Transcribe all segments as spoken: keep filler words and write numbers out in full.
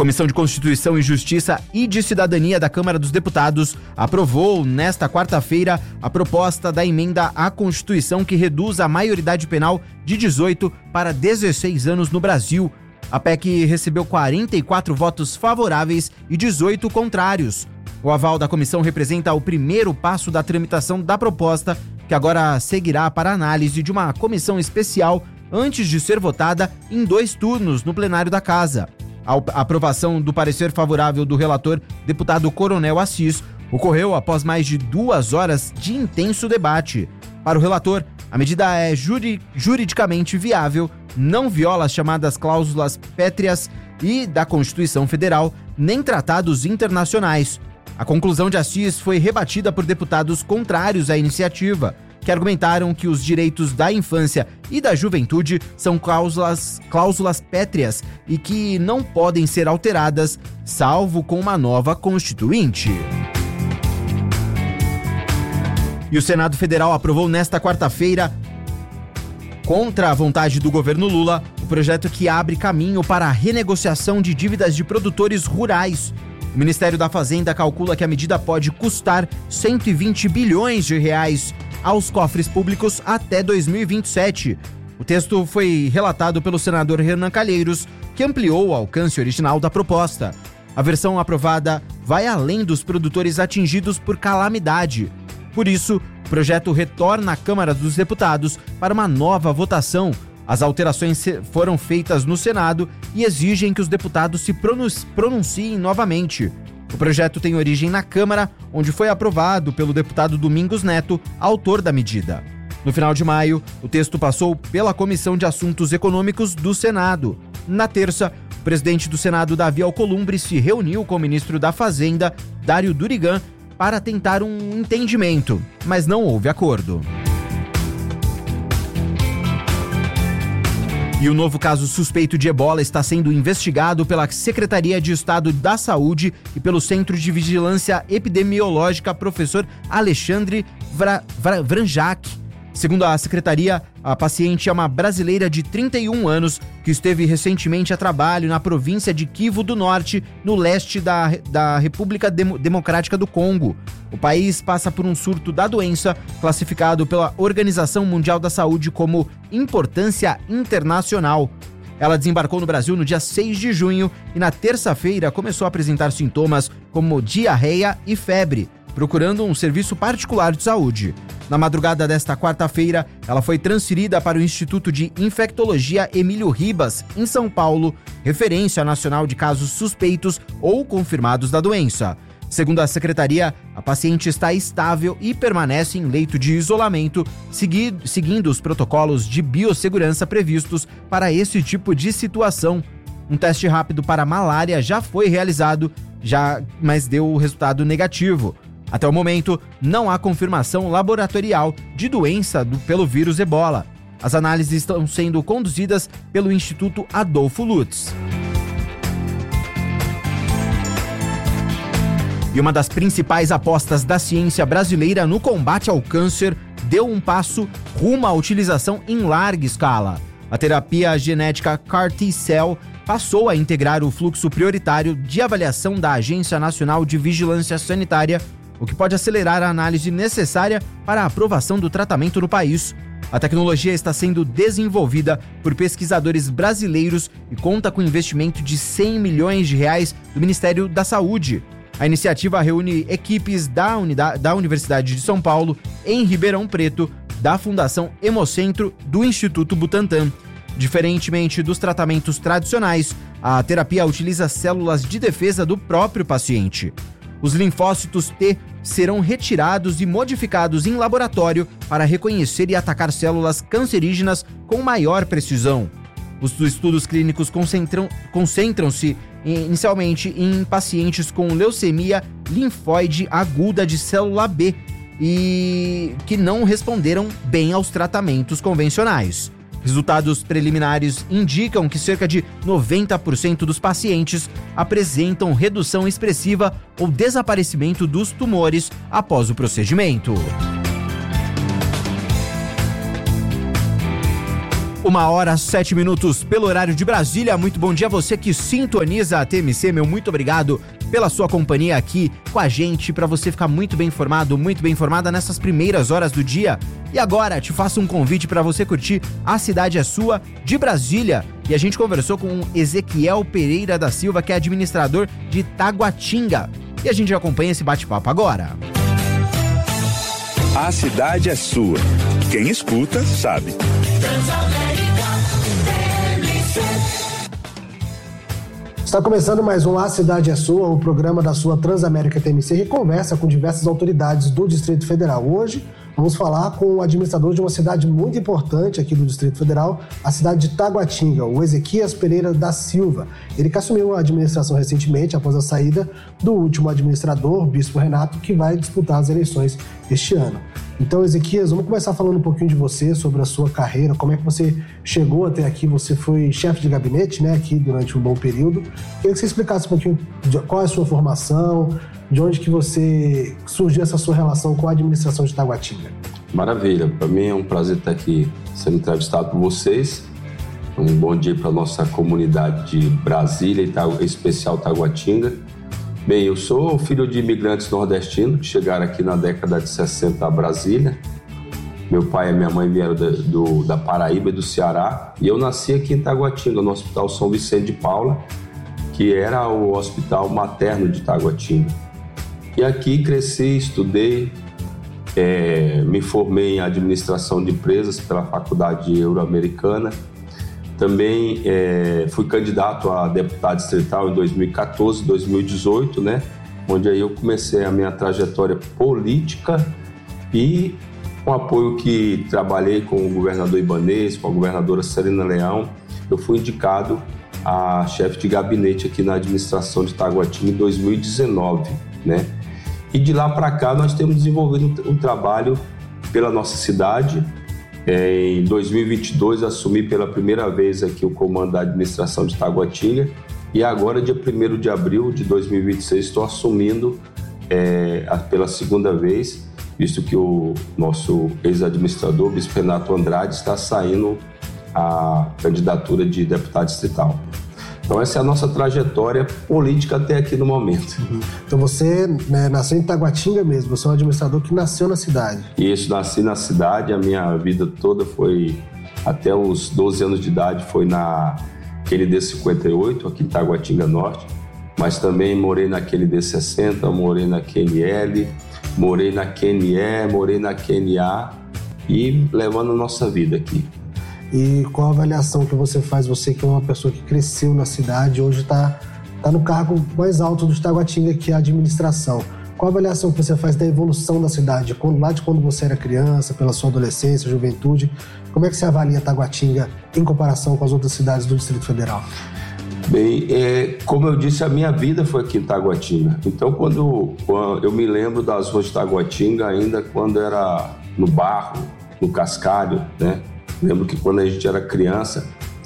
Comissão de Constituição e Justiça e de Cidadania da Câmara dos Deputados aprovou, nesta quarta-feira, a proposta da emenda à Constituição que reduz a maioridade penal de dezoito para dezesseis anos no Brasil. A P E C recebeu quarenta e quatro votos favoráveis e dezoito contrários. O aval da comissão representa o primeiro passo da tramitação da proposta, que agora seguirá para análise de uma comissão especial antes de ser votada em dois turnos no plenário da Casa. A aprovação do parecer favorável do relator, deputado Coronel Assis, ocorreu após mais de duas horas de intenso debate. Para o relator, a medida é juri- juridicamente viável, não viola as chamadas cláusulas pétreas e da Constituição Federal, nem tratados internacionais. A conclusão de Assis foi rebatida por deputados contrários à iniciativa, que argumentaram que os direitos da infância e da juventude são cláusulas, cláusulas pétreas e que não podem ser alteradas, salvo com uma nova Constituinte. E o Senado Federal aprovou nesta quarta-feira, contra a vontade do governo Lula, o projeto que abre caminho para a renegociação de dívidas de produtores rurais. O Ministério da Fazenda calcula que a medida pode custar cento e vinte bilhões de reais aos cofres públicos até dois mil e vinte e sete. O texto foi relatado pelo senador Renan Calheiros, que ampliou o alcance original da proposta. A versão aprovada vai além dos produtores atingidos por calamidade. Por isso, o projeto retorna à Câmara dos Deputados para uma nova votação. As alterações foram feitas no Senado e exigem que os deputados se pronunciem novamente. O projeto tem origem na Câmara, onde foi aprovado pelo deputado Domingos Neto, autor da medida. No final de maio, o texto passou pela Comissão de Assuntos Econômicos do Senado. Na terça, o presidente do Senado, Davi Alcolumbre, se reuniu com o ministro da Fazenda, Dário Durigan, para tentar um entendimento, mas não houve acordo. E o novo caso suspeito de ebola está sendo investigado pela Secretaria de Estado da Saúde e pelo Centro de Vigilância Epidemiológica Professor Alexandre Vra- Vra- Vranjak. Segundo a secretaria, a paciente é uma brasileira de trinta e um anos que esteve recentemente a trabalho na província de Kivu do Norte, no leste da, da República Demo- Democrática do Congo. O país passa por um surto da doença, classificado pela Organização Mundial da Saúde como importância internacional. Ela desembarcou no Brasil no dia seis de junho e na terça-feira começou a apresentar sintomas como diarreia e febre, procurando um serviço particular de saúde. Na madrugada desta quarta-feira, ela foi transferida para o Instituto de Infectologia Emílio Ribas, em São Paulo, referência nacional de casos suspeitos ou confirmados da doença. Segundo a secretaria, a paciente está estável e permanece em leito de isolamento, segui- seguindo os protocolos de biossegurança previstos para esse tipo de situação. Um teste rápido para malária já foi realizado, já, mas deu resultado negativo. Até o momento, não há confirmação laboratorial de doença do, pelo vírus ebola. As análises estão sendo conduzidas pelo Instituto Adolfo Lutz. E uma das principais apostas da ciência brasileira no combate ao câncer deu um passo rumo à utilização em larga escala. A terapia genética C A R T-Cell passou a integrar o fluxo prioritário de avaliação da Agência Nacional de Vigilância Sanitária, o que pode acelerar a análise necessária para a aprovação do tratamento no país. A tecnologia está sendo desenvolvida por pesquisadores brasileiros e conta com investimento de cem milhões de reais do Ministério da Saúde. A iniciativa reúne equipes da, unidade, da Universidade de São Paulo, em Ribeirão Preto, da Fundação Hemocentro, do Instituto Butantan. Diferentemente dos tratamentos tradicionais, a terapia utiliza células de defesa do próprio paciente. Os linfócitos T serão retirados e modificados em laboratório para reconhecer e atacar células cancerígenas com maior precisão. Os estudos clínicos concentram, concentram-se inicialmente em pacientes com leucemia linfóide aguda de célula B e que não responderam bem aos tratamentos convencionais. Resultados preliminares indicam que cerca de noventa por cento dos pacientes apresentam redução expressiva ou desaparecimento dos tumores após o procedimento. Uma hora, sete minutos pelo horário de Brasília. Muito bom dia a você que sintoniza a T M C. Meu muito obrigado pela sua companhia aqui com a gente, para você ficar muito bem informado, muito bem informada nessas primeiras horas do dia. E agora te faço um convite para você curtir A Cidade é Sua, de Brasília. E a gente conversou com o Ezequiel Pereira da Silva, que é administrador de Taguatinga. E a gente acompanha esse bate-papo agora. A cidade é sua. Quem escuta, sabe. Está começando mais um A Cidade é Sua, o programa da sua Transamérica T M C, que conversa com diversas autoridades do Distrito Federal. Hoje vamos falar com o administrador de uma cidade muito importante aqui do Distrito Federal, a cidade de Taguatinga, o Ezequias Pereira da Silva. Ele que assumiu a administração recentemente, após a saída do último administrador, Bispo Renato, que vai disputar as eleições este ano. Então, Ezequias, vamos começar falando um pouquinho de você, sobre a sua carreira, como é que você chegou até aqui. Você foi chefe de gabinete, né, aqui durante um bom período. Queria que você explicasse um pouquinho de qual é a sua formação, de onde que você surgiu essa sua relação com a administração de Taguatinga. Maravilha, para mim é um prazer estar aqui sendo entrevistado por vocês. Um bom dia para a nossa comunidade de Brasília e em especial Taguatinga. Bem, eu sou filho de imigrantes nordestinos que chegaram aqui na década de sessenta a Brasília. Meu pai e minha mãe vieram da, do, da Paraíba e do Ceará. E eu nasci aqui em Taguatinga, no Hospital São Vicente de Paula, que era o hospital materno de Taguatinga. E aqui cresci, estudei, é, me formei em administração de empresas pela Faculdade Euro-Americana. Também é, fui candidato a deputado distrital em dois mil e quatorze, dois mil e dezoito, né? Onde aí eu comecei a minha trajetória política e com apoio que trabalhei com o governador Ibanez, com a governadora Serena Leão, eu fui indicado a chefe de gabinete aqui na administração de Taguatinga em dois mil e dezenove, né? E de lá para cá nós temos desenvolvido um trabalho pela nossa cidade. É, em dois mil e vinte e dois assumi pela primeira vez aqui o comando da administração de Taguatinga e agora, dia primeiro de abril de dois mil e vinte e seis, estou assumindo é, pela segunda vez, visto que o nosso ex-administrador, Bispo Renato Andrade, está saindo a candidatura de deputado distrital. Então essa é a nossa trajetória política até aqui no momento. Uhum. Então você, né, nasceu em Taguatinga mesmo, você é um administrador que nasceu na cidade. Isso, nasci na cidade, a minha vida toda foi, até os doze anos de idade, foi na Q N D cinquenta e oito, aqui em Taguatinga Norte, mas também morei na Q N D sessenta, morei na Q N L, morei na Q N E, morei na Q N A e levando a nossa vida aqui. E qual a avaliação que você faz, você que é uma pessoa que cresceu na cidade, hoje está tá no cargo mais alto do Taguatinga, que é a administração. Qual a avaliação que você faz da evolução da cidade, quando, lá de quando você era criança, pela sua adolescência, juventude? Como é que você avalia Taguatinga em comparação com as outras cidades do Distrito Federal? Bem, é, como eu disse, a minha vida foi aqui em Taguatinga. Então, quando, quando eu me lembro das ruas de Taguatinga, ainda quando era no barro, no cascalho, né? Lembro que quando a gente era criança,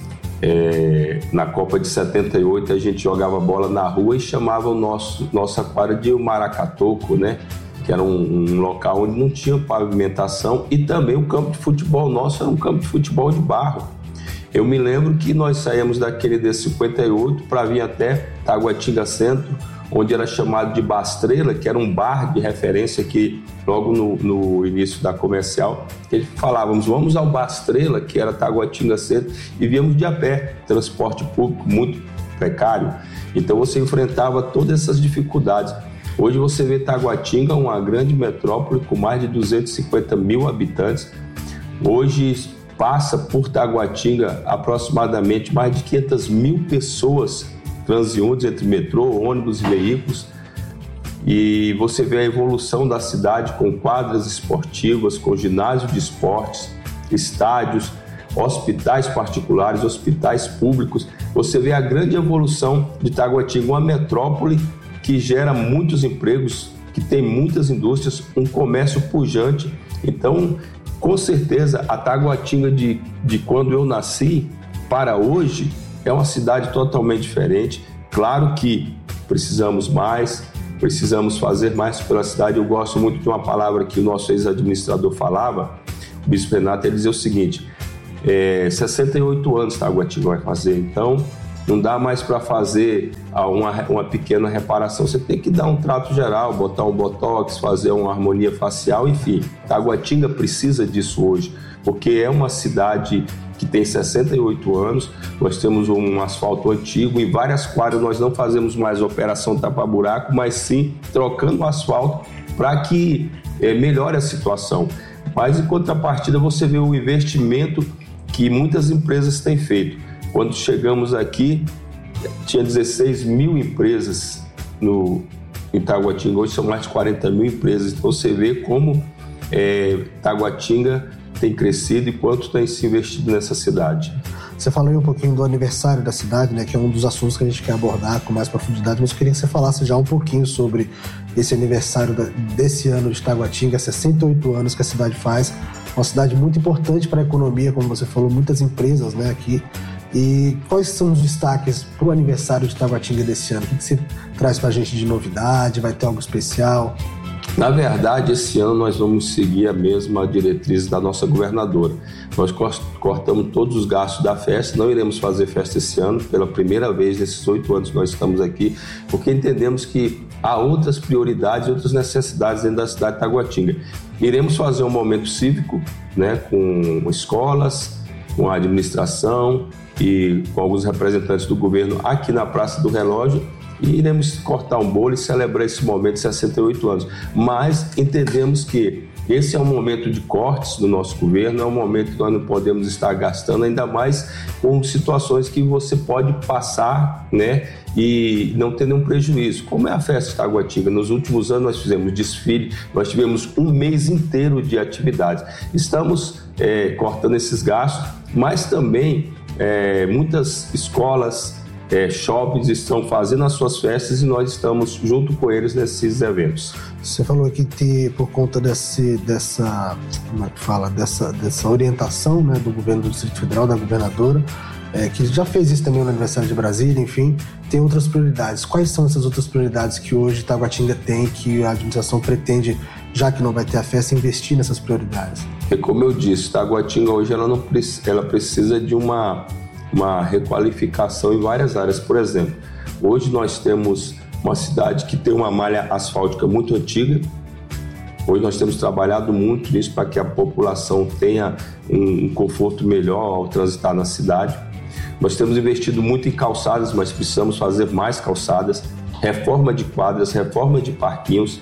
é, na Copa de setenta e oito, a gente jogava bola na rua e chamava o nosso, nossa quadra de Maracatoco, né? Que era um, um local onde não tinha pavimentação, e também o campo de futebol nosso era um campo de futebol de barro. Eu me lembro que nós saímos da Q N D cinquenta e oito para vir até Taguatinga Centro, onde era chamado de Bastrela, que era um bar de referência que logo no, no início da comercial, que falávamos, vamos ao Bastrela, que era Taguatinga Centro, e víamos de a pé, transporte público muito precário. Então você enfrentava todas essas dificuldades. Hoje você vê Taguatinga, uma grande metrópole com mais de duzentos e cinquenta mil habitantes. Hoje passa por Taguatinga aproximadamente mais de quinhentas mil pessoas transeuntes entre metrô, ônibus e veículos. E você vê a evolução da cidade com quadras esportivas, com ginásio de esportes, estádios, hospitais particulares, hospitais públicos. Você vê a grande evolução de Taguatinga, uma metrópole que gera muitos empregos, que tem muitas indústrias, um comércio pujante. Então, com certeza, a Taguatinga de, de quando eu nasci para hoje é uma cidade totalmente diferente. Claro que precisamos mais, precisamos fazer mais pela cidade. Eu gosto muito de uma palavra que o nosso ex-administrador falava, o Bispo Renato, ele dizia o seguinte: é, sessenta e oito anos Taguatinga vai fazer, então não dá mais para fazer uma, uma pequena reparação, você tem que dar um trato geral, botar um botox, fazer uma harmonia facial, enfim. Taguatinga precisa disso hoje, porque é uma cidade que tem sessenta e oito anos, nós temos um asfalto antigo, em várias quadras nós não fazemos mais operação tapa-buraco, mas sim trocando o asfalto para que é, melhore a situação. Mas em contrapartida você vê o investimento que muitas empresas têm feito. Quando chegamos aqui, tinha dezesseis mil empresas no, em Taguatinga, hoje são mais de quarenta mil empresas. Então você vê como é, Taguatinga tem crescido e quanto tem se investido nessa cidade. Você falou aí um pouquinho do aniversário da cidade, né, que é um dos assuntos que a gente quer abordar com mais profundidade, mas eu queria que você falasse já um pouquinho sobre esse aniversário da, desse ano de Taguatinga, sessenta e oito anos que a cidade faz, uma cidade muito importante para a economia, como você falou, muitas empresas, né, aqui. E quais são os destaques para o aniversário de Taguatinga desse ano? O que você traz para a gente de novidade? Vai ter algo especial? Na verdade, esse ano nós vamos seguir a mesma diretriz da nossa governadora. Nós cortamos todos os gastos da festa, não iremos fazer festa esse ano, pela primeira vez nesses oito anos que nós estamos aqui, porque entendemos que há outras prioridades, outras necessidades dentro da cidade de Taguatinga. Iremos fazer um momento cívico, né, com escolas, com a administração e com alguns representantes do governo aqui na Praça do Relógio, e iremos cortar um bolo e celebrar esse momento de sessenta e oito anos. Mas entendemos que esse é um momento de cortes do nosso governo, é um momento que nós não podemos estar gastando, ainda mais com situações que você pode passar, né, e não ter nenhum prejuízo. Como é a festa de Taguatinga? Nos últimos anos nós fizemos desfile, nós tivemos um mês inteiro de atividades. Estamos é, cortando esses gastos, mas também é, muitas escolas, É, shoppings estão fazendo as suas festas e nós estamos junto com eles nesses eventos. Você falou aqui que por conta desse, dessa, como é que fala, dessa, dessa orientação, né, do governo do Distrito Federal, da governadora, é, que já fez isso também no aniversário de Brasília, enfim, tem outras prioridades. Quais são essas outras prioridades que hoje Taguatinga tem, que a administração pretende, já que não vai ter a festa, investir nessas prioridades? É como eu disse, Taguatinga hoje ela, não, ela precisa de uma uma requalificação em várias áreas. Por exemplo, hoje nós temos uma cidade que tem uma malha asfáltica muito antiga. Hoje nós temos trabalhado muito nisso para que a população tenha um conforto melhor ao transitar na cidade. Nós temos investido muito em calçadas, mas precisamos fazer mais calçadas, reforma de quadras, reforma de parquinhos.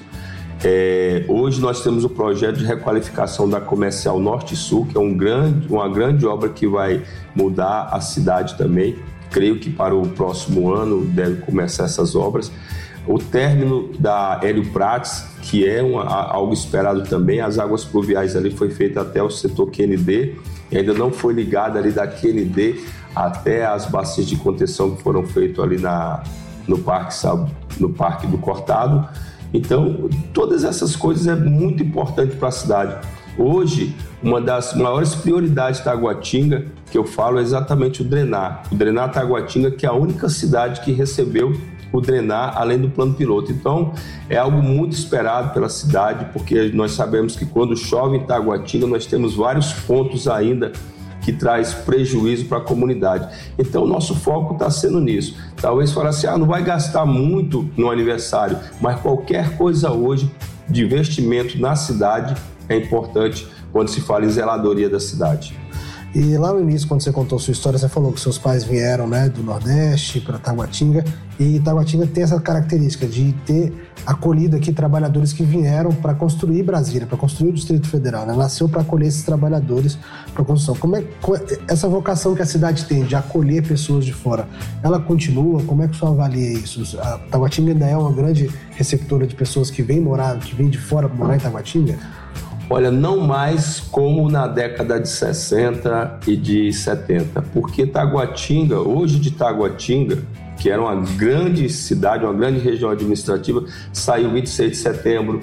É, hoje nós temos o projeto de requalificação da Comercial Norte e Sul, que é um grande, uma grande obra que vai mudar a cidade também. Creio que para o próximo ano deve começar essas obras. O término da Hélio Prates, que é uma, algo esperado também, as águas pluviais ali foi feita até o setor Q N D, e ainda não foi ligada ali da Q N D até as bacias de contenção que foram feitas ali na, no, parque, no Parque do Cortado. Então, todas essas coisas é muito importante para a cidade. Hoje, uma das maiores prioridades de Taguatinga, que eu falo, é exatamente o drenar. O drenar Taguatinga, que é a única cidade que recebeu o drenar, além do plano piloto. Então, é algo muito esperado pela cidade, porque nós sabemos que quando chove em Taguatinga, nós temos vários pontos ainda que traz prejuízo para a comunidade. Então, o nosso foco está sendo nisso. Talvez falar assim, ah, não vai gastar muito no aniversário, mas qualquer coisa hoje de investimento na cidade é importante quando se fala em zeladoria da cidade. E lá no início, quando você contou sua história, você falou que seus pais vieram, né, do Nordeste para Taguatinga, e Taguatinga tem essa característica de ter acolhido aqui trabalhadores que vieram para construir Brasília, para construir o Distrito Federal, né? Nasceu para acolher esses trabalhadores para a construção. Como é, essa vocação que a cidade tem de acolher pessoas de fora, ela continua? Como é que você avalia isso? A Taguatinga ainda é uma grande receptora de pessoas que vêm morar, que vêm de fora para morar em Taguatinga? Olha, não mais como na década de sessenta e de setenta, porque Taguatinga, hoje de Taguatinga, que era uma grande cidade, uma grande região administrativa, saiu vinte e seis de setembro,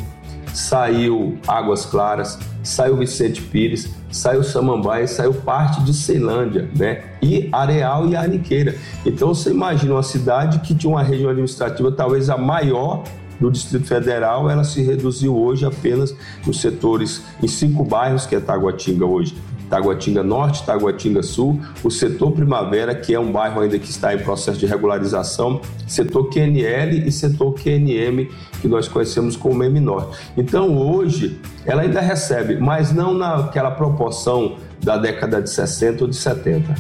saiu Águas Claras, saiu Vicente Pires, saiu Samambaia, saiu parte de Ceilândia, né? E Areal e Arniqueira. Então você imagina uma cidade que tinha uma região administrativa talvez a maior do Distrito Federal, ela se reduziu hoje apenas nos setores, em cinco bairros que é Taguatinga hoje. Taguatinga Norte, Taguatinga Sul, o setor Primavera, que é um bairro ainda que está em processo de regularização, setor Q N L e setor Q N M, que nós conhecemos como M Norte. Então, hoje, ela ainda recebe, mas não naquela proporção da década de sessenta ou de setenta.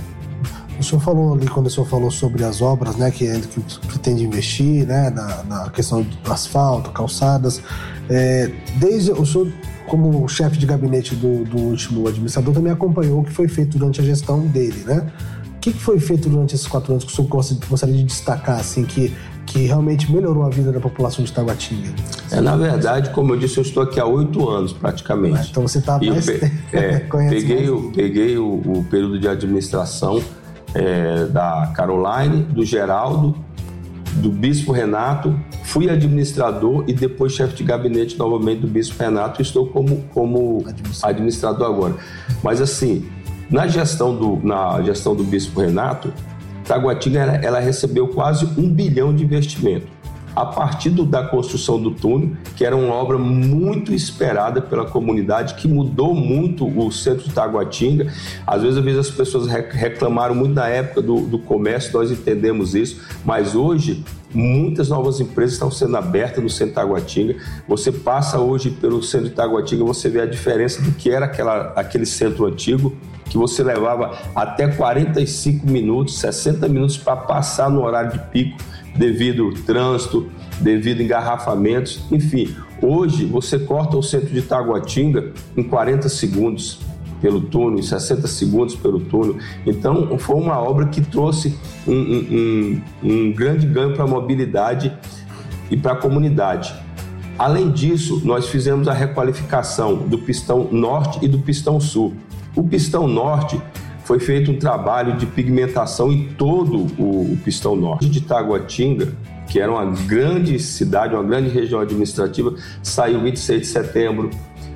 O senhor falou ali, quando o senhor falou sobre as obras, né, que, que pretende investir, né, na, na questão do asfalto, calçadas, é, desde o senhor, como chefe de gabinete do, do último administrador, também acompanhou o que foi feito durante a gestão dele, né? O que foi feito durante esses quatro anos que o senhor gostaria de destacar, assim, que, que realmente melhorou a vida da população de Taguatinga? É, na verdade, como eu disse, eu estou aqui há oito anos, praticamente. Ah, então você está mais... Pe- é, peguei mais... o, peguei o, o período de administração é, da Caroline, do Geraldo, do Bispo Renato, fui administrador e depois chefe de gabinete novamente do Bispo Renato e estou como, como administrador. administrador agora. Mas assim, na gestão do, na gestão do Bispo Renato, Taguatinga ela, ela recebeu quase um bilhão de investimento. A partir do, da construção do túnel, que era uma obra muito esperada pela comunidade, que mudou muito o centro de Taguatinga. Às vezes, às vezes as pessoas reclamaram muito na época do, do comércio, nós entendemos isso, mas hoje muitas novas empresas estão sendo abertas no centro de Taguatinga. Você passa hoje pelo centro de Taguatinga, você vê a diferença do que era aquela, aquele centro antigo, que você levava até quarenta e cinco minutos, sessenta minutos para passar no horário de pico, devido ao trânsito, devido a engarrafamentos, enfim. Hoje você corta o centro de Taguatinga em quarenta segundos pelo túnel, em sessenta segundos pelo túnel. Então foi uma obra que trouxe um, um, um, um grande ganho para a mobilidade e para a comunidade. Além disso, nós fizemos a requalificação do pistão norte e do pistão sul. O pistão norte foi feito um trabalho de pigmentação em todo o, o pistão norte de Taguatinga, que era uma grande cidade, uma grande região administrativa. Saiu vinte e seis de setembro,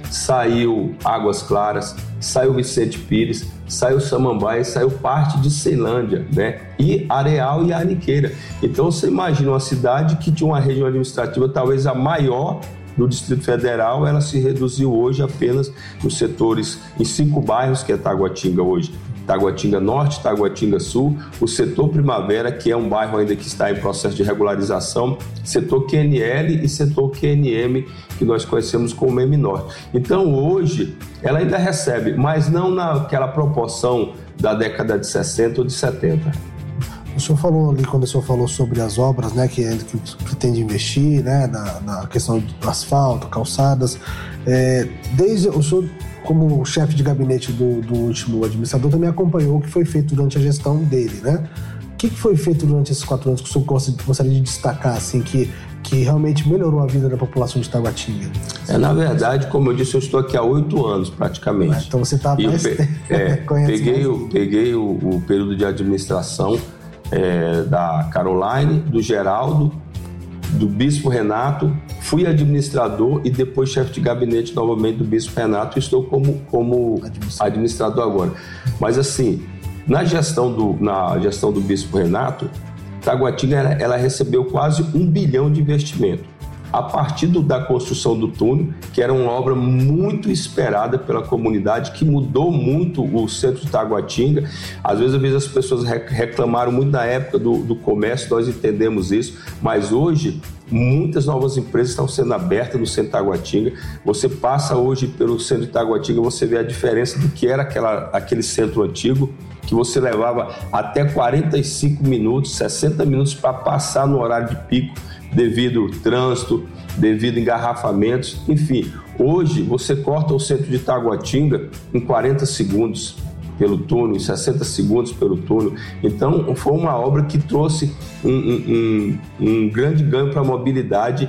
saiu Águas Claras, saiu Vicente Pires, saiu Samambaia, saiu parte de Ceilândia, né? E Areal e Aniqueira. Então você imagina uma cidade que tinha uma região administrativa talvez a maior do Distrito Federal, ela se reduziu hoje apenas nos setores, em cinco bairros, que é Taguatinga hoje. Taguatinga Norte, Taguatinga Sul, o setor Primavera, que é um bairro ainda que está em processo de regularização, setor Q N L e setor Q N M, que nós conhecemos como M Norte. Então, hoje, ela ainda recebe, mas não naquela proporção da década de sessenta ou de setenta. O senhor falou ali, quando o senhor falou sobre as obras, né, que, que pretende investir, né, na, na questão do asfalto, calçadas, é, desde o senhor, como chefe de gabinete do, do último administrador, também acompanhou o que foi feito durante a gestão dele, né? O que foi feito durante esses quatro anos que o senhor gostaria de destacar, assim, que, que realmente melhorou a vida da população de Taguatinga? É, na verdade, como eu disse, eu estou aqui há oito anos, praticamente. Ah, então você está mais... Pe- é, peguei o, peguei o, o período de administração é, da Caroline, do Geraldo, do Bispo Renato, fui administrador e depois chefe de gabinete novamente do Bispo Renato e estou como, como administrador. administrador agora. Mas assim, na gestão do, na gestão do Bispo Renato, Taguatinga ela, ela recebeu quase um bilhão de investimento. A partir do, da construção do túnel, que era uma obra muito esperada pela comunidade, que mudou muito o centro de Taguatinga. Às vezes, às vezes as pessoas reclamaram muito na época do, do comércio, nós entendemos isso, mas hoje muitas novas empresas estão sendo abertas no centro de Taguatinga. Você passa hoje pelo centro de Taguatinga, você vê a diferença do que era aquela, aquele centro antigo, que você levava até quarenta e cinco minutos, sessenta minutos para passar no horário de pico, devido ao trânsito, devido a engarrafamentos, enfim. Hoje você corta o centro de Taguatinga em quarenta segundos pelo túnel, em sessenta segundos pelo túnel. Então foi uma obra que trouxe um, um, um, um grande ganho para a mobilidade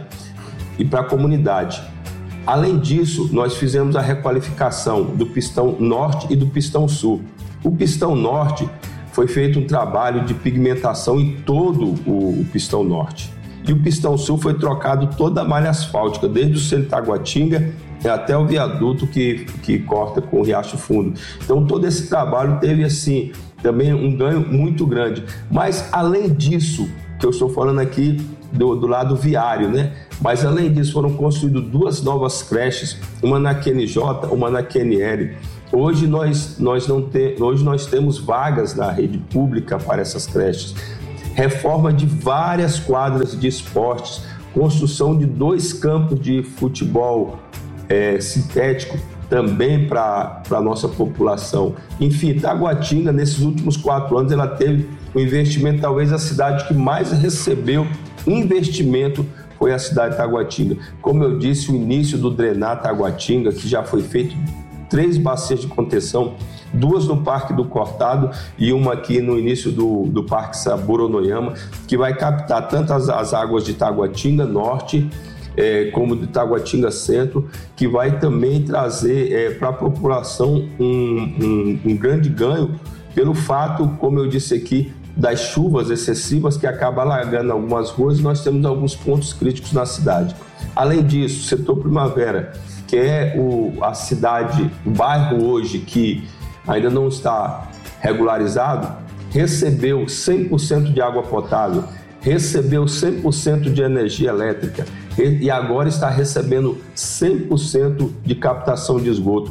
e para a comunidade. Além disso, nós fizemos a requalificação do pistão norte e do pistão sul. O pistão norte foi feito um trabalho de pigmentação em todo o, o pistão norte. E o pistão sul foi trocado toda a malha asfáltica, desde o centro de Taguatinga até o viaduto que, que corta com o Riacho Fundo. Então todo esse trabalho teve assim também um ganho muito grande. Mas além disso, que eu estou falando aqui do, do lado viário, né? Mas além disso foram construídas duas novas creches, uma na Q N J, uma na Q N L. Hoje nós, nós, não te, hoje nós temos vagas na rede pública para essas creches, reforma de várias quadras de esportes, construção de dois campos de futebol é, sintético também para a nossa população. Enfim, Taguatinga, nesses últimos quatro anos, ela teve um investimento, talvez a cidade que mais recebeu investimento foi a cidade de Taguatinga. Como eu disse, o início do Drenar Taguatinga, que já foi feito três bacias de contenção, duas no Parque do Cortado e uma aqui no início do, do Parque Saburonoyama, que vai captar tanto as, as águas de Taguatinga Norte, É, como de Taguatinga Centro, que vai também trazer é, para a população um, um, um grande ganho pelo fato, como eu disse aqui, das chuvas excessivas que acabam alagando algumas ruas, e nós temos alguns pontos críticos na cidade. Além disso, o setor Primavera, que é o, a cidade, o bairro hoje que ainda não está regularizado, recebeu cem por cento de água potável, recebeu cem por cento de energia elétrica, e agora está recebendo cem por cento de captação de esgoto.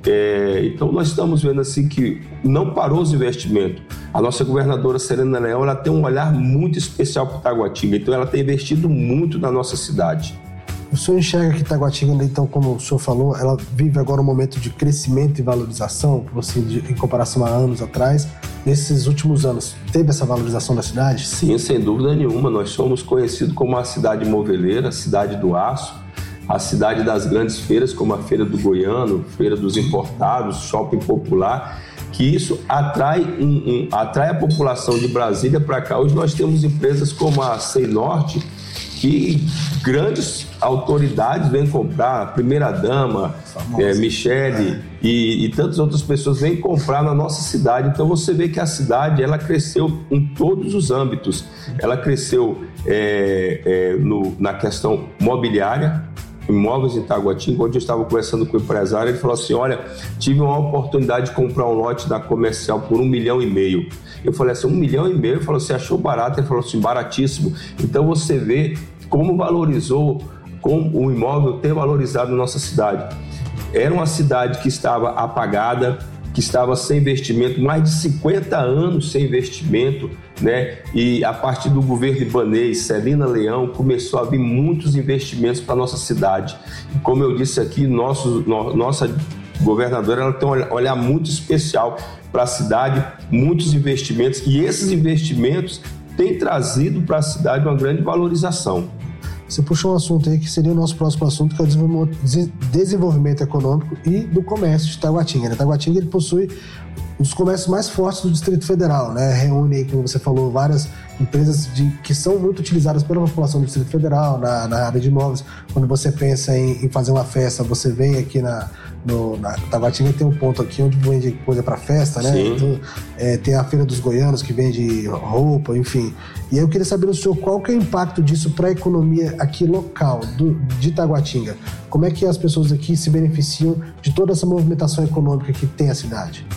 É, então nós estamos vendo assim que não parou os investimentos. A nossa governadora Serena Leão, ela tem um olhar muito especial para Taguatinga, então ela tem investido muito na nossa cidade. O senhor enxerga que Taguatinga, então, como o senhor falou, ela vive agora um momento de crescimento e valorização, assim, de, em comparação a anos atrás. Nesses últimos anos, teve essa valorização da cidade? Sim, sem dúvida nenhuma. Nós somos conhecidos como a cidade moveleira, a cidade do aço, a cidade das grandes feiras, como a Feira do Goiano, Feira dos Importados, Shopping Popular, que isso atrai, um, um, atrai a população de Brasília para cá. Hoje nós temos empresas como a Seinorte, que grandes autoridades vêm comprar, a primeira-dama, é, Michele é. e, e tantas outras pessoas vêm comprar na nossa cidade. Então você vê que a cidade ela cresceu em todos os âmbitos. Ela cresceu é, é, no, na questão mobiliária, imóveis em Taguatinga. Onde eu estava conversando com o empresário, ele falou assim, olha, tive uma oportunidade de comprar um lote da Comercial por um milhão e meio. Eu falei assim, um milhão e meio? Ele falou, você achou barato? Ele falou assim, baratíssimo. Então você vê como valorizou, como o imóvel tem valorizado na nossa cidade. Era uma cidade que estava apagada, que estava sem investimento, mais de cinquenta anos sem investimento, né? E a partir do governo Ibanez, Celina Leão, começou a vir muitos investimentos para a nossa cidade. E como eu disse aqui, nosso, no, nossa governadora ela tem um olhar muito especial para a cidade, muitos investimentos, e esses investimentos têm trazido para a cidade uma grande valorização. Você puxou um assunto aí que seria o nosso próximo assunto, que é o desenvolvimento econômico e do comércio de Taguatinga. Né? Taguatinga ele possui um dos comércios mais fortes do Distrito Federal, né? Reúne aí, como você falou, várias empresas de, que são muito utilizadas pela população do Distrito Federal, na, na área de imóveis. Quando você pensa em, em fazer uma festa, você vem aqui na, no, na Taguatinga, tem um ponto aqui onde vende coisa para festa, né? Então, é, tem a Feira dos Goianos, que vende roupa, enfim. E aí eu queria saber do senhor qual que é o impacto disso para a economia aqui local, do, de Taguatinga. Como é que as pessoas aqui se beneficiam de toda essa movimentação econômica que tem a cidade?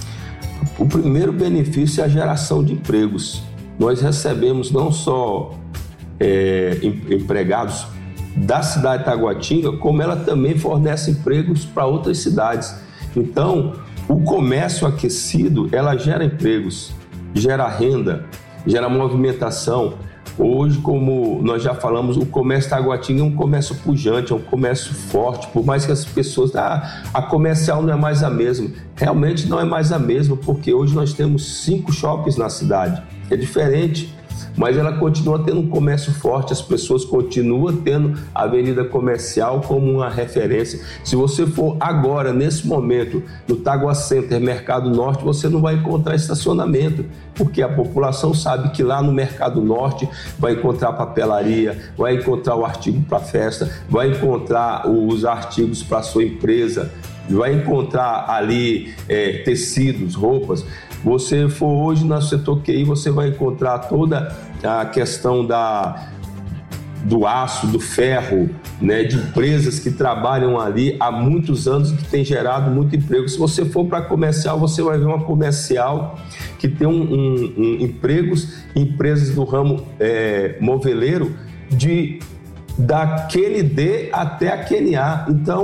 O primeiro benefício é a geração de empregos. Nós recebemos não só é, empregados da cidade de Taguatinga, como ela também fornece empregos para outras cidades. Então, o comércio aquecido, ela gera empregos, gera renda, gera movimentação. Hoje, como nós já falamos, o comércio Taguatinga é um comércio pujante, é um comércio forte, por mais que as pessoas... Ah, a comercial não é mais a mesma. Realmente não é mais a mesma, porque hoje nós temos cinco shoppings na cidade. É diferente, mas ela continua tendo um comércio forte, as pessoas continuam tendo a avenida comercial como uma referência. Se você for agora, nesse momento, no Tagua Center, Mercado Norte, você não vai encontrar estacionamento, porque a população sabe que lá no Mercado Norte vai encontrar papelaria, vai encontrar o artigo para festa, vai encontrar os artigos para sua empresa, vai encontrar ali é, tecidos, roupas. Você for hoje no setor Q I, você vai encontrar toda a questão da, do aço, do ferro, né, de empresas que trabalham ali há muitos anos, que tem gerado muito emprego. Se você for para comercial, você vai ver uma comercial que tem um, um, um, empregos, empresas do ramo é, moveleiro, de, da Q N D até a Q N A. Então,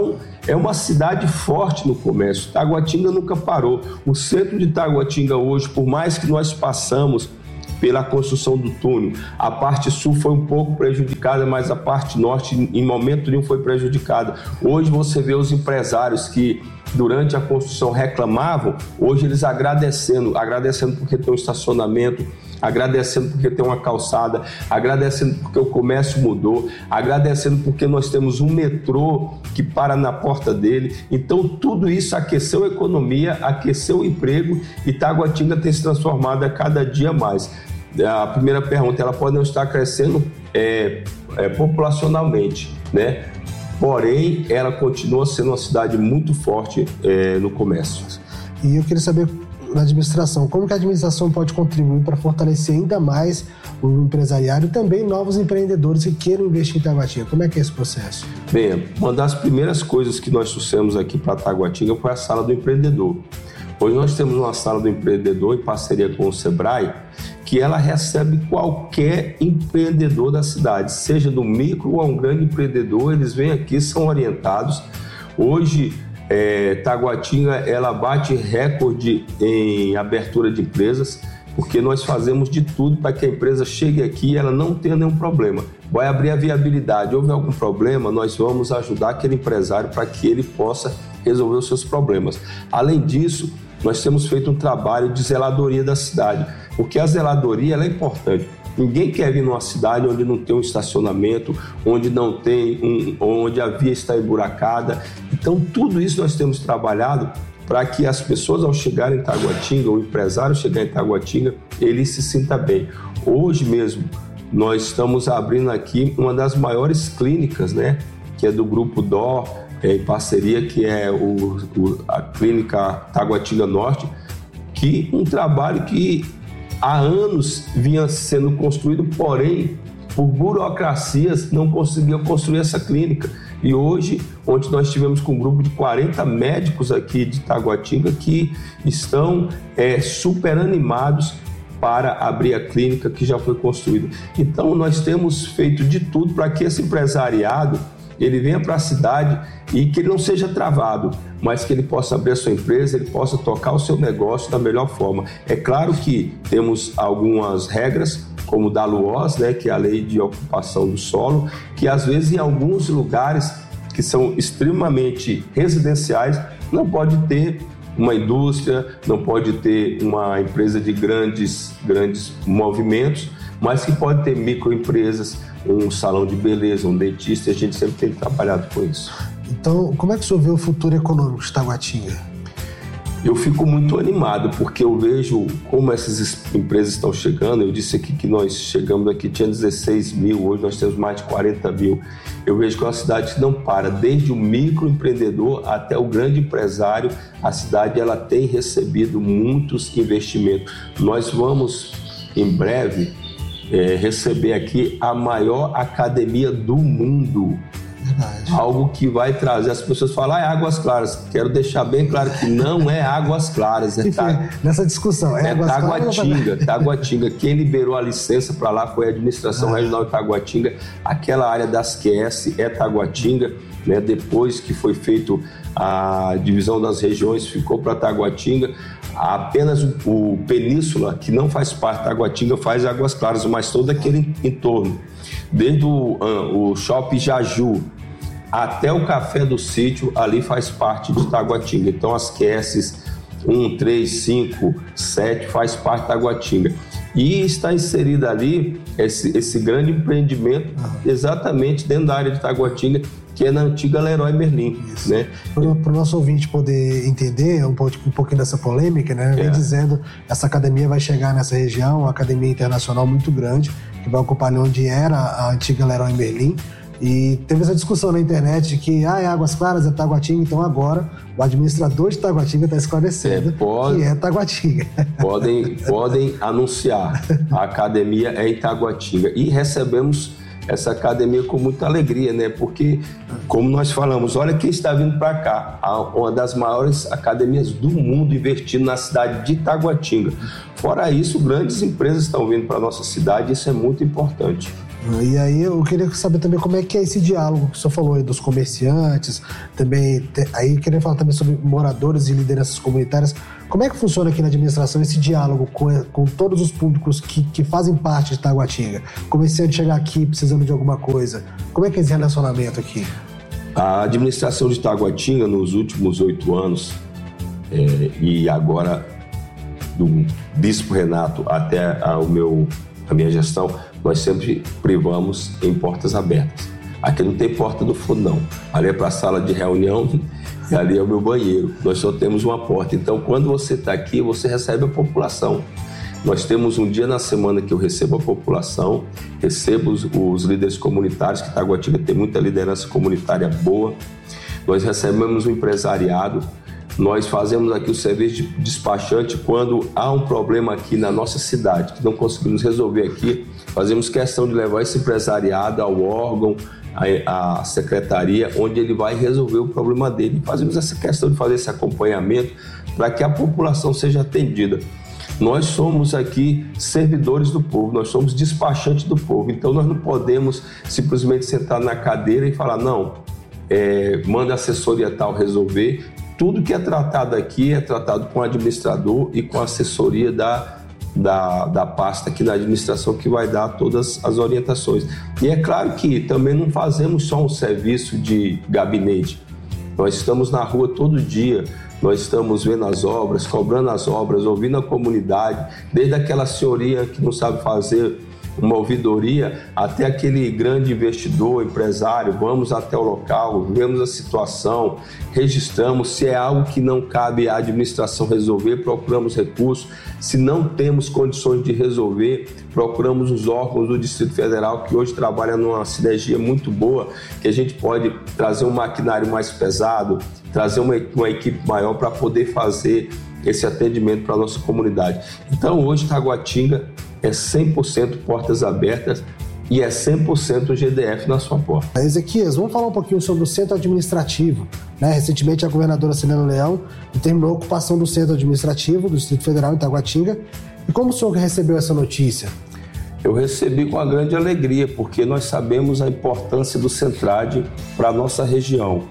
é uma cidade forte no comércio. Taguatinga nunca parou. O centro de Taguatinga hoje, por mais que nós passamos pela construção do túnel, a parte sul foi um pouco prejudicada, mas a parte norte em momento nenhum foi prejudicada. Hoje você vê os empresários que durante a construção reclamavam, hoje eles agradecendo, agradecendo porque tem um estacionamento, agradecendo porque tem uma calçada, agradecendo porque o comércio mudou, agradecendo porque nós temos um metrô que para na porta dele. Então tudo isso aqueceu a economia, aqueceu o emprego e Taguatinga tem se transformado a cada dia mais. A primeira pergunta, ela pode não estar crescendo é, é, populacionalmente, né? Porém, ela continua sendo uma cidade muito forte é, no comércio. E eu queria saber, na administração, como que a administração pode contribuir para fortalecer ainda mais o empresariado e também novos empreendedores que queiram investir em Taguatinga? Como é que é esse processo? Bem, uma das primeiras coisas que nós trouxemos aqui para Taguatinga foi a Sala do Empreendedor. Hoje nós temos uma Sala do Empreendedor em parceria com o Sebrae, que ela recebe qualquer empreendedor da cidade, seja do micro ou um grande empreendedor, eles vêm aqui, são orientados. Hoje, é, Taguatinga, ela bate recorde em abertura de empresas, porque nós fazemos de tudo para que a empresa chegue aqui e ela não tenha nenhum problema. Vai abrir a viabilidade, houve algum problema, nós vamos ajudar aquele empresário para que ele possa resolver os seus problemas. Além disso, nós temos feito um trabalho de zeladoria da cidade, porque a zeladoria ela é importante. Ninguém quer vir numa cidade onde não tem um estacionamento, onde não tem um, onde a via está emburacada. Então, tudo isso nós temos trabalhado para que as pessoas, ao chegarem em Taguatinga, o empresário chegar em Taguatinga, ele se sinta bem. Hoje mesmo, nós estamos abrindo aqui uma das maiores clínicas, né, que é do Grupo D O, é, em parceria, que é o, o, a Clínica Taguatinga Norte, que um trabalho que há anos vinha sendo construído, porém, por burocracias, não conseguiu construir essa clínica. E hoje, onde nós tivemos com um grupo de quarenta médicos aqui de Taguatinga que estão é, super animados para abrir a clínica que já foi construída. Então, nós temos feito de tudo para que esse empresariado ele venha para a cidade e que ele não seja travado, mas que ele possa abrir a sua empresa, ele possa tocar o seu negócio da melhor forma. É claro que temos algumas regras, como da LUOS, né, que é a Lei de Ocupação do Solo, que às vezes em alguns lugares que são extremamente residenciais não pode ter uma indústria, não pode ter uma empresa de grandes, grandes movimentos, mas que pode ter microempresas, um salão de beleza, um dentista, e a gente sempre tem trabalhado com isso. Então, como é que o senhor vê o futuro econômico de Taguatinga? Eu fico muito animado, porque eu vejo como essas empresas estão chegando. Eu disse aqui que nós chegamos aqui, tinha dezesseis mil, hoje nós temos mais de quarenta mil. Eu vejo que é uma cidade que não para, desde o microempreendedor até o grande empresário. A cidade ela tem recebido muitos investimentos. Nós vamos, em breve, É, receber aqui a maior academia do mundo. Verdade. Algo que vai trazer, as pessoas falam, ah, é Águas Claras. Quero deixar bem claro que não é Águas Claras. É ta... Nessa discussão, é, é Águas Taguatinga, Claras? Taguatinga. Quem liberou a licença para lá foi a Administração ah. Regional de Taguatinga. Aquela área das Q S é Taguatinga, né? Depois que foi feito a divisão das regiões, ficou para Taguatinga. Apenas o, o Península, que não faz parte da Taguatinga, faz Águas Claras, mas todo aquele entorno. Desde o, o Shopping Jaju até o Café do Sítio, ali faz parte de Taguatinga. Então as Q S um, três, cinco, sete faz parte de Taguatinga. E está inserida ali esse, esse grande empreendimento exatamente dentro da área de Taguatinga, que é na antiga Leroy Merlin, Isso. né? Para o nosso ouvinte poder entender um, pouco, um pouquinho dessa polêmica, né? Vem é. dizendo essa academia vai chegar nessa região, uma academia internacional muito grande, que vai ocupar ali onde era a antiga Leroy Merlin. E teve essa discussão na internet de que ah, é Águas Claras, é Taguatinga, então agora o administrador de Taguatinga está esclarecendo é, pode, que é Taguatinga. Podem, podem anunciar, a academia é em Taguatinga. E recebemos essa academia com muita alegria, né? Porque, como nós falamos, olha quem está vindo para cá, uma das maiores academias do mundo investindo na cidade de Taguatinga. Fora isso, grandes empresas estão vindo para a nossa cidade, isso é muito importante. E aí eu queria saber também como é que é esse diálogo que o senhor falou aí dos comerciantes, também, aí queria falar também sobre moradores e lideranças comunitárias. Como é que funciona aqui na administração esse diálogo com, com todos os públicos que, que fazem parte de Taguatinga? Comerciante chegar aqui precisando de alguma coisa, como é que é esse relacionamento aqui? A administração de Taguatinga nos últimos oito anos, é, e agora do Bispo Renato até a, o meu, a minha gestão, nós sempre privamos em portas abertas. Aqui não tem porta do fundo, não. Ali é para a sala de reunião e ali é o meu banheiro. Nós só temos uma porta. Então, quando você está aqui, você recebe a população. Nós temos um dia na semana que eu recebo a população, recebo os, os líderes comunitários, que Taguatinga tem muita liderança comunitária boa. Nós recebemos o empresariado. Nós fazemos aqui o serviço de despachante quando há um problema aqui na nossa cidade, que não conseguimos resolver aqui. Fazemos questão de levar esse empresariado ao órgão, à secretaria, onde ele vai resolver o problema dele. Fazemos essa questão de fazer esse acompanhamento para que a população seja atendida. Nós somos aqui servidores do povo, nós somos despachantes do povo, então nós não podemos simplesmente sentar na cadeira e falar, não, é, manda a assessoria tal resolver. Tudo que é tratado aqui é tratado com o administrador e com a assessoria da, da, da pasta aqui da administração, que vai dar todas as orientações. E é claro que também não fazemos só um serviço de gabinete. Nós estamos na rua todo dia, nós estamos vendo as obras, cobrando as obras, ouvindo a comunidade, desde aquela senhoria que não sabe fazer uma ouvidoria, até aquele grande investidor, empresário. Vamos até o local, vemos a situação, registramos. Se é algo que não cabe à administração resolver, procuramos recursos. Se não temos condições de resolver, procuramos os órgãos do Distrito Federal, que hoje trabalham numa sinergia muito boa, que a gente pode trazer um maquinário mais pesado, trazer uma, uma equipe maior para poder fazer esse atendimento para a nossa comunidade. Então, hoje, Taguatinga é cem por cento portas abertas e é cem por cento G D F na sua porta. Ezequias, vamos falar um pouquinho sobre o centro administrativo. Né? Recentemente, a governadora Celina Leão determinou a ocupação do centro administrativo do Distrito Federal em Taguatinga. E como o senhor recebeu essa notícia? Eu recebi com uma grande alegria, porque nós sabemos a importância do Centrade para a nossa região.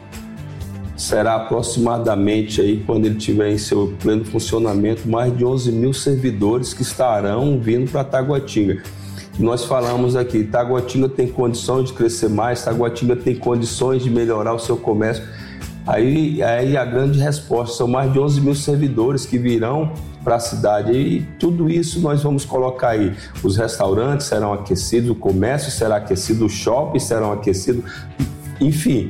Será aproximadamente, aí, quando ele estiver em seu pleno funcionamento, mais de onze mil servidores que estarão vindo para Taguatinga. Nós falamos aqui, Taguatinga tem condições de crescer mais, Taguatinga tem condições de melhorar o seu comércio. Aí, aí a grande resposta, são mais de onze mil servidores que virão para a cidade. E tudo isso nós vamos colocar aí. Os restaurantes serão aquecidos, o comércio será aquecido, os shoppings serão aquecidos. Enfim,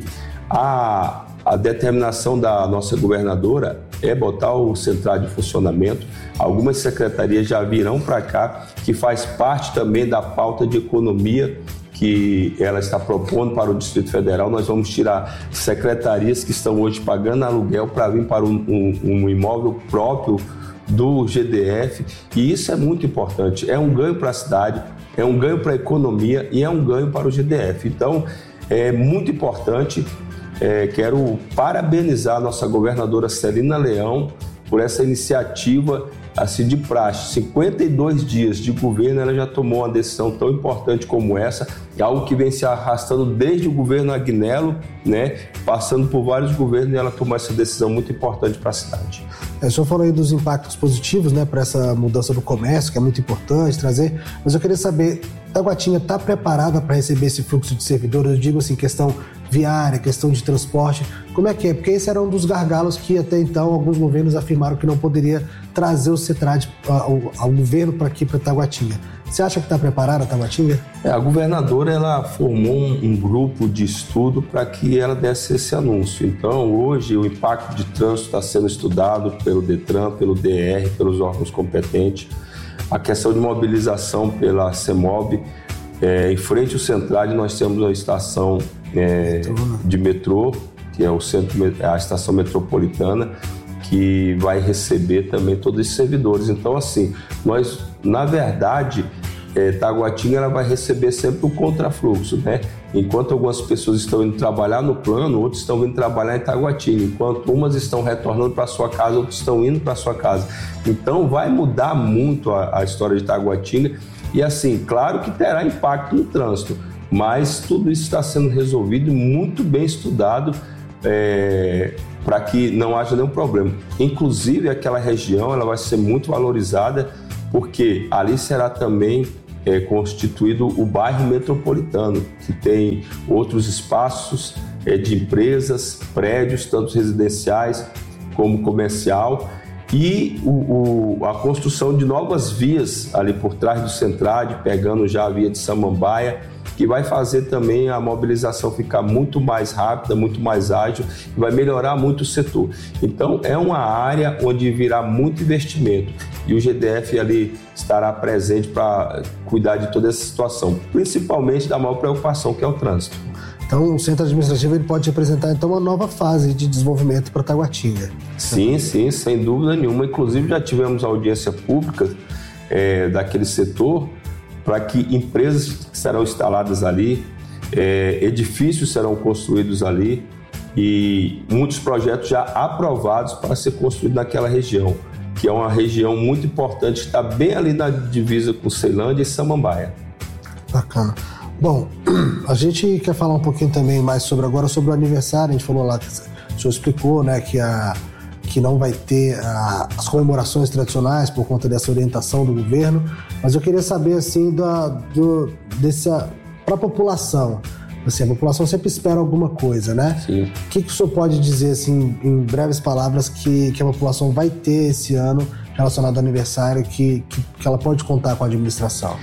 a... A determinação da nossa governadora é botar o Centrade em funcionamento. Algumas secretarias já virão para cá, que faz parte também da pauta de economia que ela está propondo para o Distrito Federal. Nós vamos tirar secretarias que estão hoje pagando aluguel para vir para um, um, um imóvel próprio do G D F, e isso é muito importante. É um ganho para a cidade, é um ganho para a economia e é um ganho para o G D F. Então, é muito importante. É, quero parabenizar a nossa governadora Celina Leão por essa iniciativa assim, de praxe. cinquenta e dois dias de governo, ela já tomou uma decisão tão importante como essa, algo que vem se arrastando desde o governo Agnello, né, passando por vários governos, e ela tomou essa decisão muito importante para a cidade. É, o senhor falou aí dos impactos positivos, né, para essa mudança do comércio, que é muito importante trazer, mas eu queria saber, Taguatinga está preparada para receber esse fluxo de servidores? Eu digo assim, questão viária, questão de transporte, como é que é? Porque esse era um dos gargalos que até então alguns governos afirmaram que não poderia trazer o Cetrade ao, ao governo para aqui, para Taguatinga. Você acha que está preparada a Taguatinga? É, a governadora ela formou um, um grupo de estudo para que ela desse esse anúncio. Então, hoje, o impacto de trânsito está sendo estudado pelo Detran, pelo D R, pelos órgãos competentes. A questão de mobilização pela CEMOB. É, em frente ao Centrade, nós temos uma estação é, de metrô, que é o centro, a estação metropolitana, que vai receber também todos esses servidores. Então, assim, nós, na verdade, é, Taguatinga ela vai receber sempre o contrafluxo, né? Enquanto algumas pessoas estão indo trabalhar no plano, outros estão vindo trabalhar em Taguatinga. Enquanto umas estão retornando para sua casa, outros estão indo para sua casa. Então, vai mudar muito a, a história de Taguatinga. E assim, claro que terá impacto no trânsito, mas tudo isso está sendo resolvido e muito bem estudado é, para que não haja nenhum problema. Inclusive, aquela região ela vai ser muito valorizada, porque ali será também é, constituído o bairro metropolitano, que tem outros espaços é, de empresas, prédios, tanto residenciais como comercial, e o, o, a construção de novas vias ali por trás do Centrade, pegando já a via de Samambaia, que vai fazer também a mobilização ficar muito mais rápida, muito mais ágil e vai melhorar muito o setor. Então, é uma área onde virá muito investimento e o G D F ali estará presente para cuidar de toda essa situação, principalmente da maior preocupação, que é o trânsito. Então, o centro administrativo ele pode representar então uma nova fase de desenvolvimento para Taguatinga. Sim, sim, sem dúvida nenhuma. Inclusive, já tivemos audiência pública é, daquele setor, para que empresas serão instaladas ali, é, edifícios serão construídos ali e muitos projetos já aprovados para ser construídos naquela região, que é uma região muito importante, que está bem ali na divisa com Ceilândia e Samambaia. Bacana. Bom, a gente quer falar um pouquinho também mais sobre agora sobre o aniversário. A gente falou lá, que o senhor explicou, né, que a que não vai ter a, as comemorações tradicionais por conta dessa orientação do governo, mas eu queria saber, assim, da, do, dessa, para a população, assim, a população sempre espera alguma coisa, né? Sim. O que, que o senhor pode dizer, assim, em breves palavras, que, que a população vai ter esse ano relacionado ao aniversário, que, que, que ela pode contar com a administração?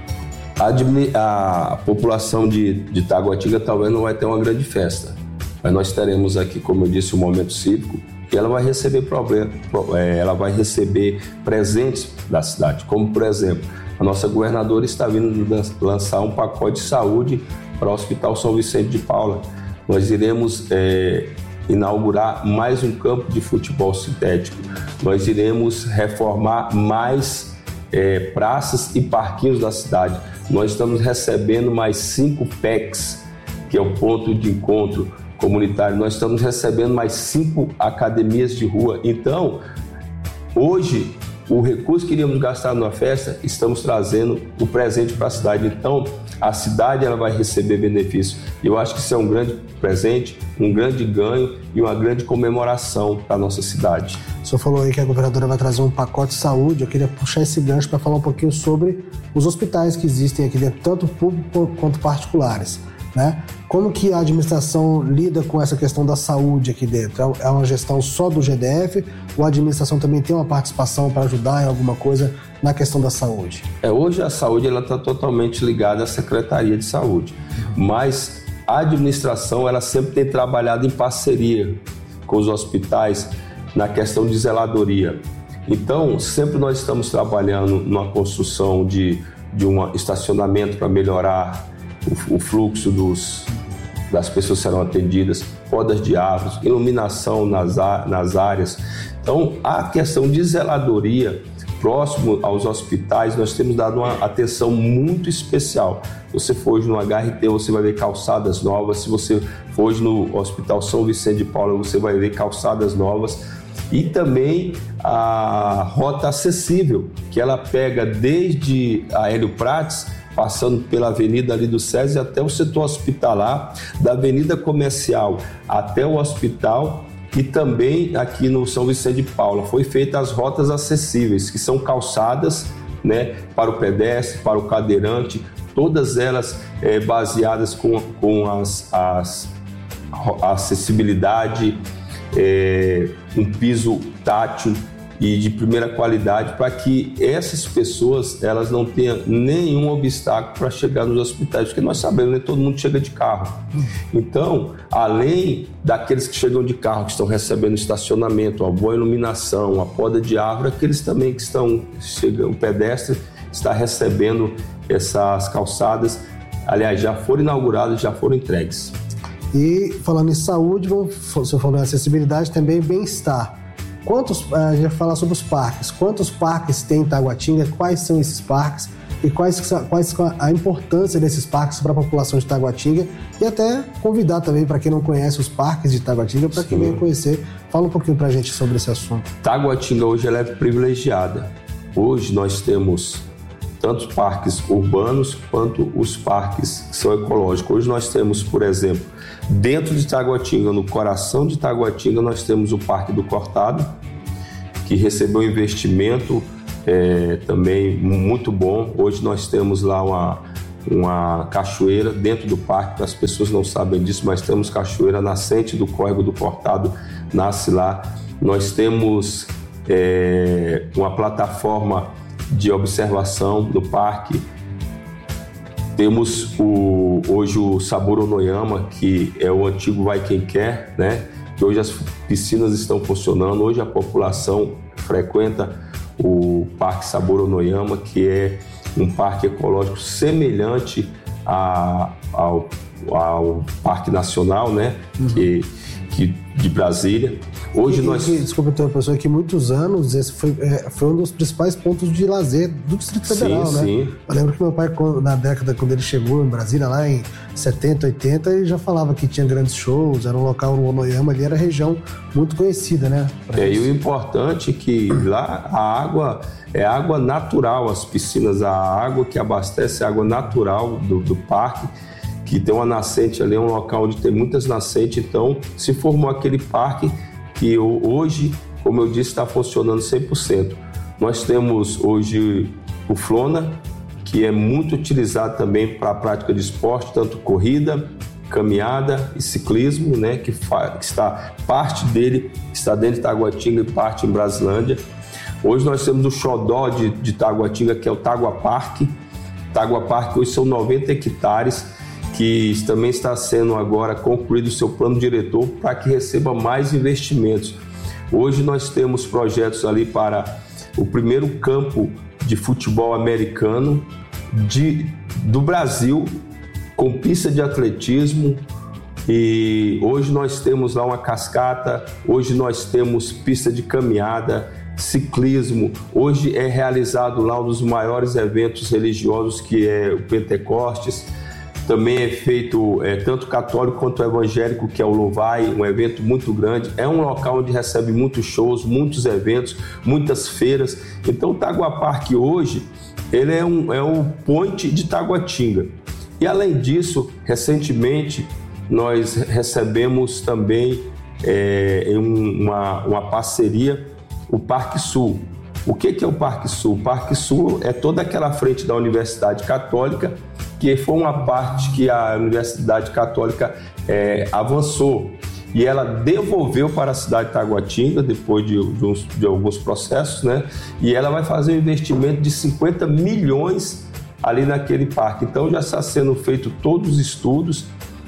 A, a população de, de Taguatinga talvez não vai ter uma grande festa, mas nós teremos aqui, como eu disse, o Momento Cívico, e ela vai receber problema, ela vai receber presentes da cidade, como por exemplo, a nossa governadora está vindo lançar um pacote de saúde para o Hospital São Vicente de Paula. Nós iremos é, inaugurar mais um campo de futebol sintético, nós iremos reformar mais é, praças e parquinhos da cidade, nós estamos recebendo mais cinco P E Cs, que é o ponto de encontro comunitário, nós estamos recebendo mais cinco academias de rua. Então, hoje, o recurso que iríamos gastar numa festa, estamos trazendo o presente para a cidade. Então, a cidade ela vai receber benefício. Eu acho que isso é um grande presente, um grande ganho e uma grande comemoração para a nossa cidade. O senhor falou aí que a governadora vai trazer um pacote de saúde. Eu queria puxar esse gancho para falar um pouquinho sobre os hospitais que existem aqui dentro, tanto públicos quanto particulares, né? Como que a administração lida com essa questão da saúde aqui dentro? É uma gestão só do G D F ou a administração também tem uma participação para ajudar em alguma coisa na questão da saúde? É, hoje a saúde está totalmente ligada à Secretaria de Saúde, mas a administração ela sempre tem trabalhado em parceria com os hospitais na questão de zeladoria. Então, sempre nós estamos trabalhando numa construção de, de um estacionamento para melhorar o, o fluxo dos, das pessoas que serão atendidas, podas de árvores, iluminação nas, nas áreas. Então, a questão de zeladoria próximo aos hospitais, nós temos dado uma atenção muito especial. Se você for hoje no H R T, você vai ver calçadas novas. Se você for hoje no Hospital São Vicente de Paula, você vai ver calçadas novas. E também a rota acessível, que ela pega desde a Hélio Prates, passando pela avenida ali do SESI até o setor hospitalar, da avenida comercial até o hospital, e também aqui no São Vicente de Paula foi feitas as rotas acessíveis, que são calçadas, né, para o pedestre, para o cadeirante, todas elas é, baseadas com, com as, as, a acessibilidade, é, um piso tátil e de primeira qualidade, para que essas pessoas elas não tenham nenhum obstáculo para chegar nos hospitais, porque nós sabemos que todo mundo chega de carro. Então, além daqueles que chegam de carro, que estão recebendo estacionamento, uma boa iluminação, uma poda de árvore, aqueles também que estão chegando, o pedestre está recebendo essas calçadas, aliás, já foram inauguradas, já foram entregues. E falando em saúde, vamos, você falou em acessibilidade, também bem-estar. Quantos, a gente vai falar sobre os parques. Quantos parques tem em Taguatinga? Quais são esses parques? E quais, quais a importância desses parques para a população de Taguatinga? E até convidar também para quem não conhece os parques de Taguatinga, para quem venha conhecer. Fala um pouquinho para a gente sobre esse assunto. Taguatinga hoje ela é privilegiada. Hoje nós temos tanto os parques urbanos quanto os parques que são ecológicos. Hoje nós temos, por exemplo, dentro de Taguatinga, no coração de Taguatinga, nós temos o Parque do Cortado, que recebeu investimento é, também muito bom. Hoje nós temos lá uma, uma cachoeira dentro do parque, as pessoas não sabem disso, mas temos cachoeira, nascente do Córrego do Cortado nasce lá. Nós temos é, uma plataforma de observação no parque. Temos o, hoje o Sabor Onoyama, que é o antigo Vai Quem Quer, né? Que hoje as piscinas estão funcionando. Hoje a população frequenta o Parque Sabor Onoyama, que é um parque ecológico semelhante a, ao, ao Parque Nacional, né? Uhum. que, que, de Brasília. Hoje e, nós... E, desculpa ter uma pessoa que muitos anos esse foi, é, foi um dos principais pontos de lazer do Distrito Federal, sim, né? Sim. Eu lembro que meu pai, na década, quando ele chegou em Brasília, lá em setenta, oitenta, ele já falava que tinha grandes shows, era um local no Onoyama, ali era região muito conhecida, né? É, e o importante é que lá a água é água natural, as piscinas, a água que abastece a água natural do, do parque, que tem uma nascente ali, é um local onde tem muitas nascentes, então se formou aquele parque que hoje, como eu disse, está funcionando cem por cento. Nós temos hoje o Flona, que é muito utilizado também para a prática de esporte, tanto corrida, caminhada e ciclismo, né, que, que está, parte dele está dentro de Taguatinga e parte em Brasilândia. Hoje nós temos o xodó de, de Taguatinga, que é o Tagua Parque. Tagua Parque hoje são noventa hectares, que também está sendo agora concluído o seu plano diretor para que receba mais investimentos. Hoje nós temos projetos ali para o primeiro campo de futebol americano de, do Brasil, com pista de atletismo, e hoje nós temos lá uma cascata, hoje nós temos pista de caminhada, ciclismo. Hoje é realizado lá um dos maiores eventos religiosos, que é o Pentecostes. Também é feito é, tanto católico quanto evangélico, que é o Louvai, um evento muito grande. É um local onde recebe muitos shows, muitos eventos, muitas feiras. Então o Tagua Parque hoje, ele é, um, é o point de Taguatinga. E além disso, recentemente nós recebemos também é, uma, uma parceria, o Parque Sul. O que, que é o Parque Sul? O Parque Sul é toda aquela frente da Universidade Católica, que foi uma parte que a Universidade Católica é, avançou e ela devolveu para a cidade de Taguatinga depois de, de, uns, de alguns processos, né? E ela vai fazer um investimento de cinquenta milhões ali naquele parque. Então já está sendo feito todos os estudos,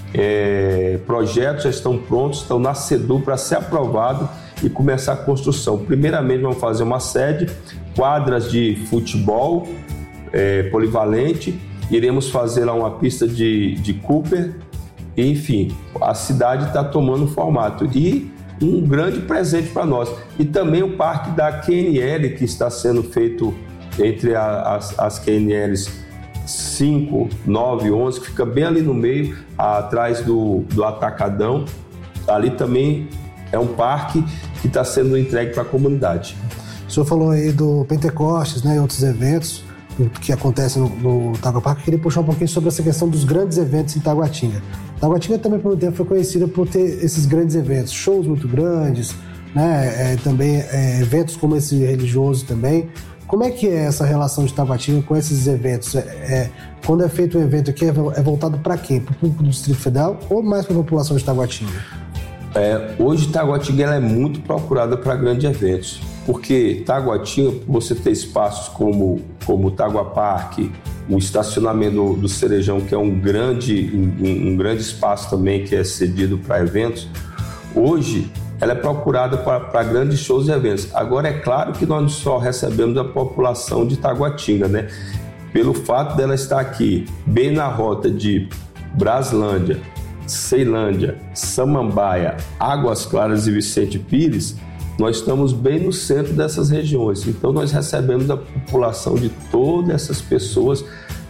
é, projetos já estão prontos, estão na SEDU para ser aprovado e começar a construção. Primeiramente vamos fazer uma sede, quadras de futebol é, polivalente. Iremos fazer lá uma pista de, de Cooper, e, enfim, a cidade está tomando formato. E um grande presente para nós. E também o parque da Q N L, que está sendo feito entre a, as, as Q N Ls cinco, nove, onze, que fica bem ali no meio, atrás do, do Atacadão. Ali também é um parque que está sendo entregue para a comunidade. O senhor falou aí do Pentecostes, né, e outros eventos que acontecem no, no Tagua Parque. Eu queria puxar um pouquinho sobre essa questão dos grandes eventos em Taguatinga. Taguatinga também, por muito tempo, foi conhecida por ter esses grandes eventos, shows muito grandes, né? É, também é, eventos como esse religioso também. Como é que é essa relação de Taguatinga com esses eventos? É, é, quando é feito um evento aqui, é voltado para quem? Para o público do Distrito Federal ou mais para a população de Taguatinga? É, hoje Taguatinga ela é muito procurada para grandes eventos, porque Taguatinga, você tem espaços como, como o Tagua Parque, o estacionamento do, do Cerejão, que é um grande, um, um grande espaço também que é cedido para eventos. Hoje ela é procurada para grandes shows e eventos. Agora é claro que nós só recebemos a população de Taguatinga, né? Pelo fato dela estar aqui, bem na rota de Brasilândia, Ceilândia, Samambaia, Águas Claras e Vicente Pires, nós estamos bem no centro dessas regiões. Então nós recebemos a população de todas essas pessoas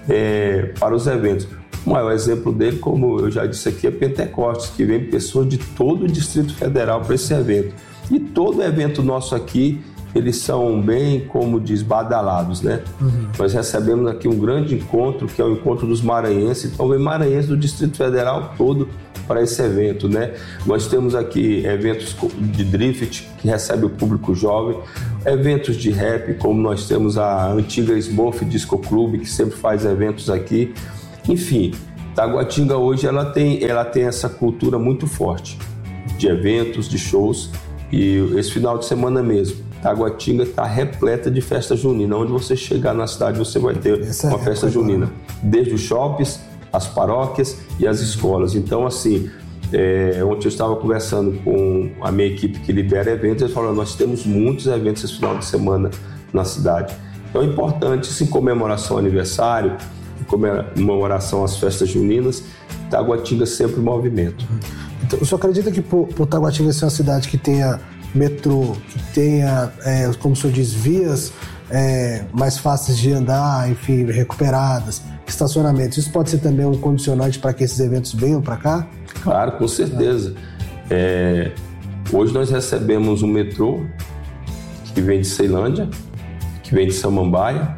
é, para os eventos. O maior exemplo dele, como eu já disse aqui, é Pentecostes, que vem pessoas de todo o Distrito Federal para esse evento. E todo evento nosso aqui eles são bem, como diz, badalados, né? Uhum. Nós recebemos aqui um grande encontro, que é o encontro dos maranhenses. Então, vem maranhenses do Distrito Federal todo para esse evento, né? Nós temos aqui eventos de drift, que recebe o público jovem, eventos de rap, como nós temos a antiga Smurf Disco Club, que sempre faz eventos aqui. Enfim, Taguatinga hoje ela tem, ela tem essa cultura muito forte de eventos, de shows, e esse final de semana mesmo, Taguatinga está repleta de festa junina. Onde você chegar na cidade, você vai ter Essa uma é festa é junina. Desde os shoppings, as paróquias e as escolas. Então, assim, é, ontem eu estava conversando com a minha equipe que lidera eventos, eles falaram, nós temos muitos eventos esse final de semana na cidade. Então é importante, em comemoração ao aniversário, em comemoração às festas juninas, Taguatinga sempre em movimento. Então, o senhor acredita que por, por Taguatinga ser uma cidade que tenha metrô, que tenha, é, como o senhor diz, vias é, mais fáceis de andar, enfim, recuperadas, estacionamentos, isso pode ser também um condicionante para que esses eventos venham para cá? Claro, com certeza. É, hoje nós recebemos um metrô que vem de Ceilândia, que vem de Samambaia,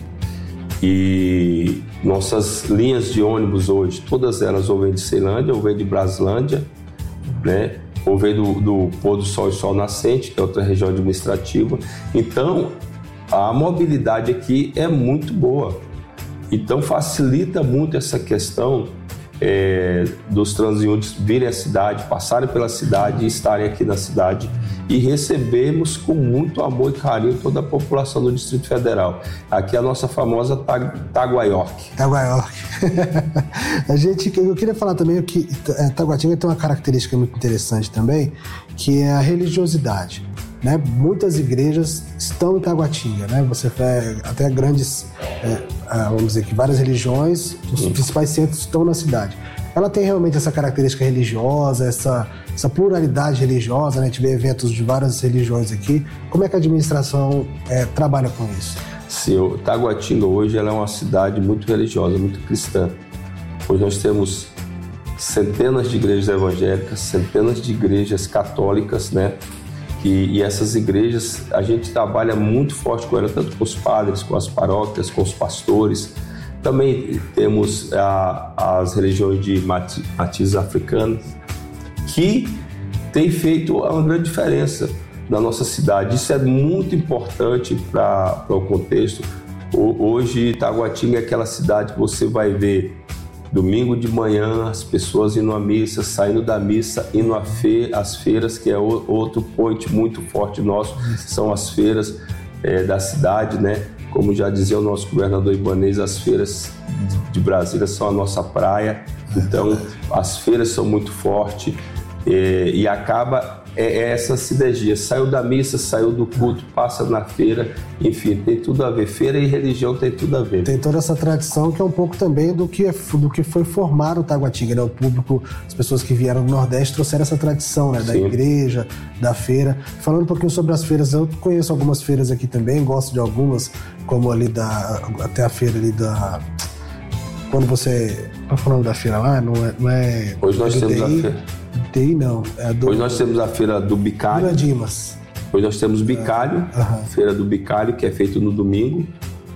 e nossas linhas de ônibus hoje, todas elas ou vêm de Ceilândia ou vêm de Braslândia, né? Ou vem do, do Pôr do Sol e Sol Nascente, que é outra região administrativa. Então, a mobilidade aqui é muito boa. Então, facilita muito essa questão é, dos transeuntes virem à cidade, passarem pela cidade e estarem aqui na cidade. E recebemos com muito amor e carinho toda a população do Distrito Federal. Aqui é a nossa famosa Taguaiorque. Taguaiorque. A gente, eu queria falar também que Taguatinga tem uma característica muito interessante também, que é a religiosidade. Né? Muitas igrejas estão em Taguatinga, né? Você vê até grandes, é, vamos dizer que várias religiões, os Sim. principais centros estão na cidade. Ela tem realmente essa característica religiosa, essa, essa pluralidade religiosa, né? A gente vê eventos de várias religiões aqui. Como é que a administração é, trabalha com isso? Sim, Taguatinga hoje ela é uma cidade muito religiosa, muito cristã. Hoje nós temos centenas de igrejas evangélicas, centenas de igrejas católicas, né? E, e essas igrejas, a gente trabalha muito forte com elas, tanto com os padres, com as paróquias, com os pastores. Também temos a, as religiões de matizes africanos, que tem feito uma grande diferença na nossa cidade. Isso é muito importante para o contexto. Hoje, Taguatinga é aquela cidade que você vai ver domingo de manhã as pessoas indo à missa, saindo da missa, indo à fe- às feiras, que é o, outro point muito forte nosso, são as feiras é, da cidade, né? Como já dizia o nosso governador Ibanez, as feiras de Brasília são a nossa praia, então as feiras são muito fortes é, e acaba é, é essa sinergia, saiu da missa, saiu do culto, passa na feira, enfim, tem tudo a ver, feira e religião tem tudo a ver. Tem toda essa tradição que é um pouco também do que, é, do que foi formar o Taguatinga, né? O público, as pessoas que vieram do Nordeste trouxeram essa tradição, né? Da Sim. igreja, da feira. Falando um pouquinho sobre as feiras, eu conheço algumas feiras aqui também, gosto de algumas, como ali da, até a feira ali da... Quando você... Qual é o nome da feira lá? Não é... Não é Hoje nós é temos D I, a feira... D I não, é do... Hoje nós temos a feira do Bicalho. Vila Dimas. Hoje nós temos Bicalho, uhum. feira do Bicalho, que é feito no domingo.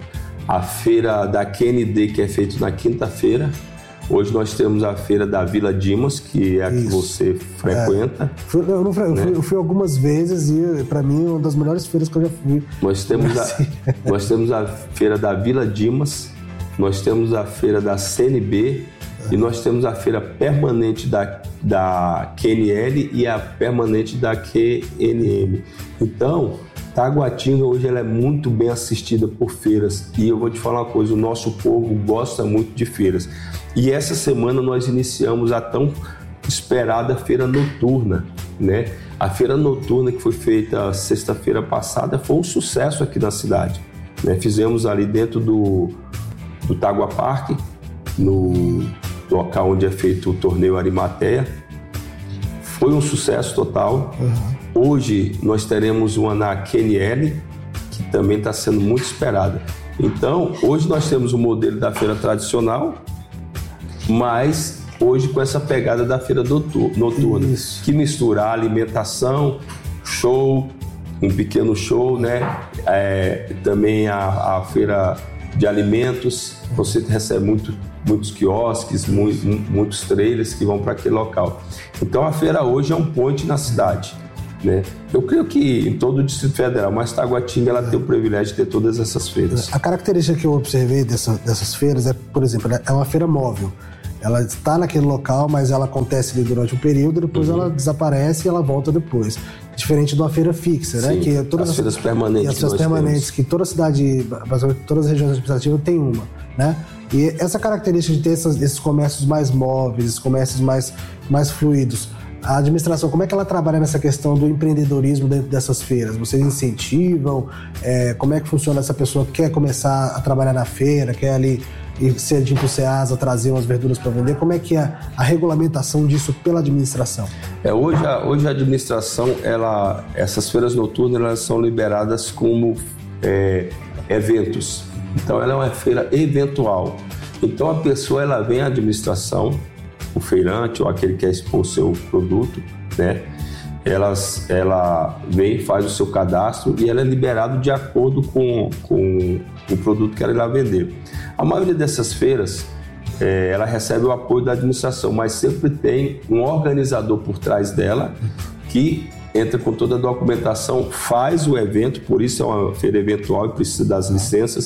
A feira da Q N D, que é feito na quinta-feira. Hoje nós temos a feira da Vila Dimas, que é a Isso. que você frequenta. É. Fui, eu, não, eu, né? fui, eu fui algumas vezes e, para mim, é uma das melhores feiras que eu já fui. Nós temos, a, nós temos a feira da Vila Dimas, nós temos a feira da C N B é. e nós temos a feira permanente da, da Q N L e a permanente da Q N M. Então, Taguatinga hoje ela é muito bem assistida por feiras e eu vou te falar uma coisa, o nosso povo gosta muito de feiras. E essa semana nós iniciamos a tão esperada feira noturna, né? A feira noturna que foi feita sexta-feira passada foi um sucesso aqui na cidade, né? Fizemos ali dentro do, do Tagua Park, no local onde é feito o torneio Arimateia. Foi um sucesso total. Uhum. Hoje nós teremos uma na Q N L, que também está sendo muito esperada. Então, hoje nós temos o modelo da feira tradicional, mas hoje com essa pegada da feira noturna, Isso. que mistura alimentação, show, um pequeno show, né? É, também a, a feira de alimentos, você recebe muito, muitos quiosques, muito, muitos trailers que vão para aquele local. Então a feira hoje é um point na cidade, né? Eu creio que em todo o Distrito Federal, mas Taguatinga ela tem o privilégio de ter todas essas feiras. A característica que eu observei dessa, dessas feiras é, por exemplo, é uma feira móvel. Ela está naquele local, mas ela acontece ali durante um período, depois uhum. ela desaparece e ela volta depois. Diferente de uma feira fixa, né? Sim, que todas as feiras permanentes. E as feiras permanentes, temos. Que toda cidade, basicamente todas as regiões administrativas tem uma, né? E essa característica de ter essas, esses comércios mais móveis, esses comércios mais, mais fluidos, a administração, como é que ela trabalha nessa questão do empreendedorismo dentro dessas feiras? Vocês incentivam? É, como é que funciona essa pessoa que quer começar a trabalhar na feira, quer ali e ser de ir pro Ceasa, trazer umas verduras para vender? Como é que é a regulamentação disso pela administração? É, hoje, a, hoje a administração, ela, essas feiras noturnas, elas são liberadas como é, eventos. Então, ela é uma feira eventual. Então, a pessoa, ela vem à administração, o feirante ou aquele que quer expor o seu produto, né? Elas, ela vem, faz o seu cadastro e ela é liberada de acordo com, com o produto que ela irá vender. A maioria dessas feiras, é, ela recebe o apoio da administração, mas sempre tem um organizador por trás dela que entra com toda a documentação, faz o evento, por isso é uma feira eventual e precisa das licenças,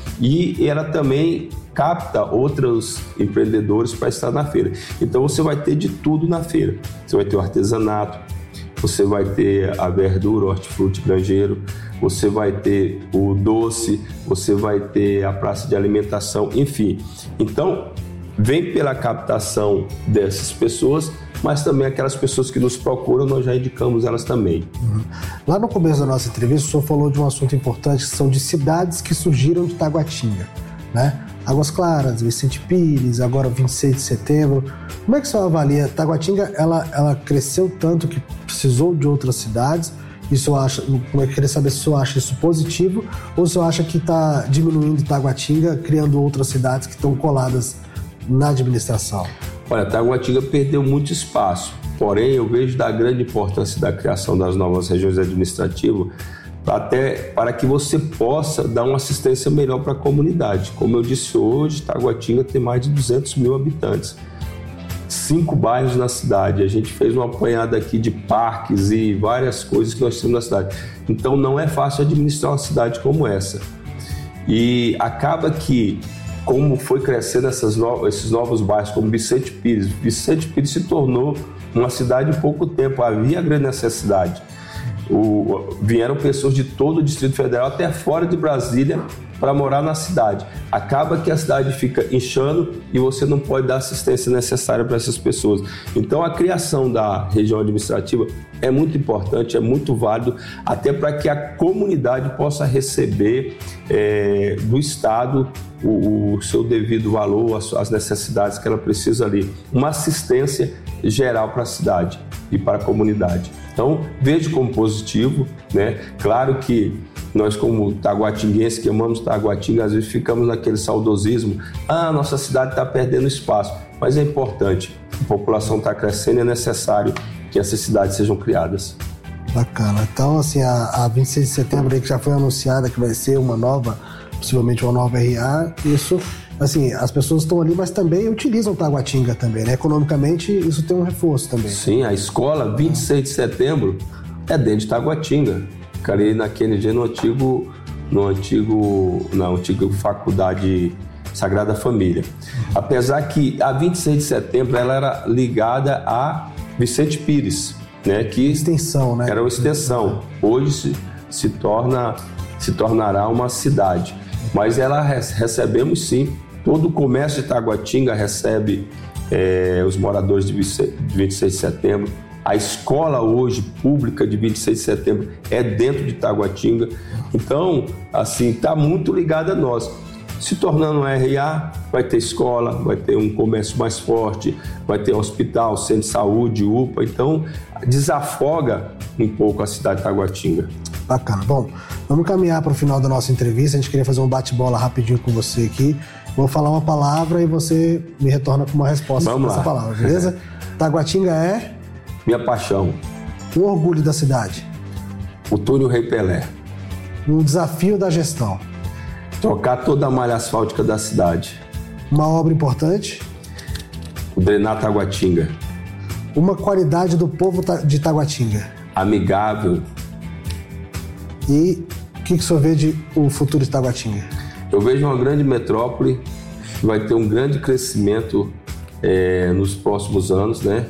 e ela também capta outros empreendedores para estar na feira. Então você vai ter de tudo na feira. Você vai ter o artesanato, você vai ter a verdura, o hortifruti granjeiro, você vai ter o doce, você vai ter a praça de alimentação, enfim. Então, vem pela captação dessas pessoas, mas também aquelas pessoas que nos procuram, nós já indicamos elas também. Uhum. Lá no começo da nossa entrevista, o senhor falou de um assunto importante, que são de cidades que surgiram de Taguatinga, né? Águas Claras, Vicente Pires, agora vinte e seis de setembro. Como é que o senhor avalia? Taguatinga, ela, ela cresceu tanto que precisou de outras cidades. Isso eu acho, como é que eu queria saber se o senhor acha isso positivo ou se o senhor acha que está diminuindo Taguatinga, criando outras cidades que estão coladas na administração? Olha, Taguatinga perdeu muito espaço, porém eu vejo da grande importância da criação das novas regiões administrativas até para que você possa dar uma assistência melhor para a comunidade. Como eu disse hoje, Taguatinga tem mais de duzentos mil habitantes, cinco bairros na cidade. A gente fez uma apanhada aqui de parques e várias coisas que nós temos na cidade. Então não é fácil administrar uma cidade como essa. E acaba que, como foi crescendo essas no... esses novos bairros, como Vicente Pires, Vicente Pires se tornou uma cidade em pouco tempo, havia grande necessidade. O, vieram pessoas de todo o Distrito Federal até fora de Brasília para morar na cidade. Acaba que a cidade fica inchando e você não pode dar a assistência necessária para essas pessoas. Então a criação da região administrativa é muito importante, é muito válido, até para que a comunidade possa receber é, do Estado o, o seu devido valor, as, as necessidades que ela precisa ali. Uma assistência geral para a cidade e para a comunidade. Então, vejo como positivo, né? Claro que nós, como taguatinguenses que amamos Taguatinga, às vezes ficamos naquele saudosismo, ah, nossa cidade está perdendo espaço, mas é importante, a população está crescendo e é necessário que essas cidades sejam criadas. Bacana. Então, assim, a, a vinte e seis de setembro aí que já foi anunciada que vai ser uma nova, possivelmente uma nova R A, isso, assim, as pessoas estão ali, mas também utilizam Taguatinga também, né? Economicamente, isso tem um reforço também. Sim, a escola vinte e seis de setembro é dentro de Taguatinga. Fica ali na Q N G, no antigo, no antigo, na antiga faculdade Sagrada Família. Apesar que a vinte e seis de setembro ela era ligada a Vicente Pires, né? Que extensão, né? Era uma extensão. Hoje se, se torna, se tornará uma cidade. Mas ela recebemos sim, todo o comércio de Taguatinga recebe é, os moradores de vinte e seis de setembro. A escola hoje pública de vinte e seis de setembro é dentro de Taguatinga. Então, assim, está muito ligada a nós. Se tornando um R A, vai ter escola, vai ter um comércio mais forte, vai ter hospital, centro de saúde, U P A. Então, desafoga um pouco a cidade de Taguatinga. Bacana. Bom, vamos caminhar para o final da nossa entrevista. A gente queria fazer um bate-bola rapidinho com você aqui. Vou falar uma palavra e você me retorna com uma resposta vamos essa lá. palavra, beleza? Taguatinga é? Minha paixão. O orgulho da cidade. O túnel Rei Pelé. Um desafio da gestão. Trocar toda a malha asfáltica da cidade. Uma obra importante. O drenar Taguatinga. Uma qualidade do povo de Taguatinga. Amigável. E o que, que o senhor vê de o futuro de Taguatinga? Eu vejo uma grande metrópole que vai ter um grande crescimento é, nos próximos anos, né?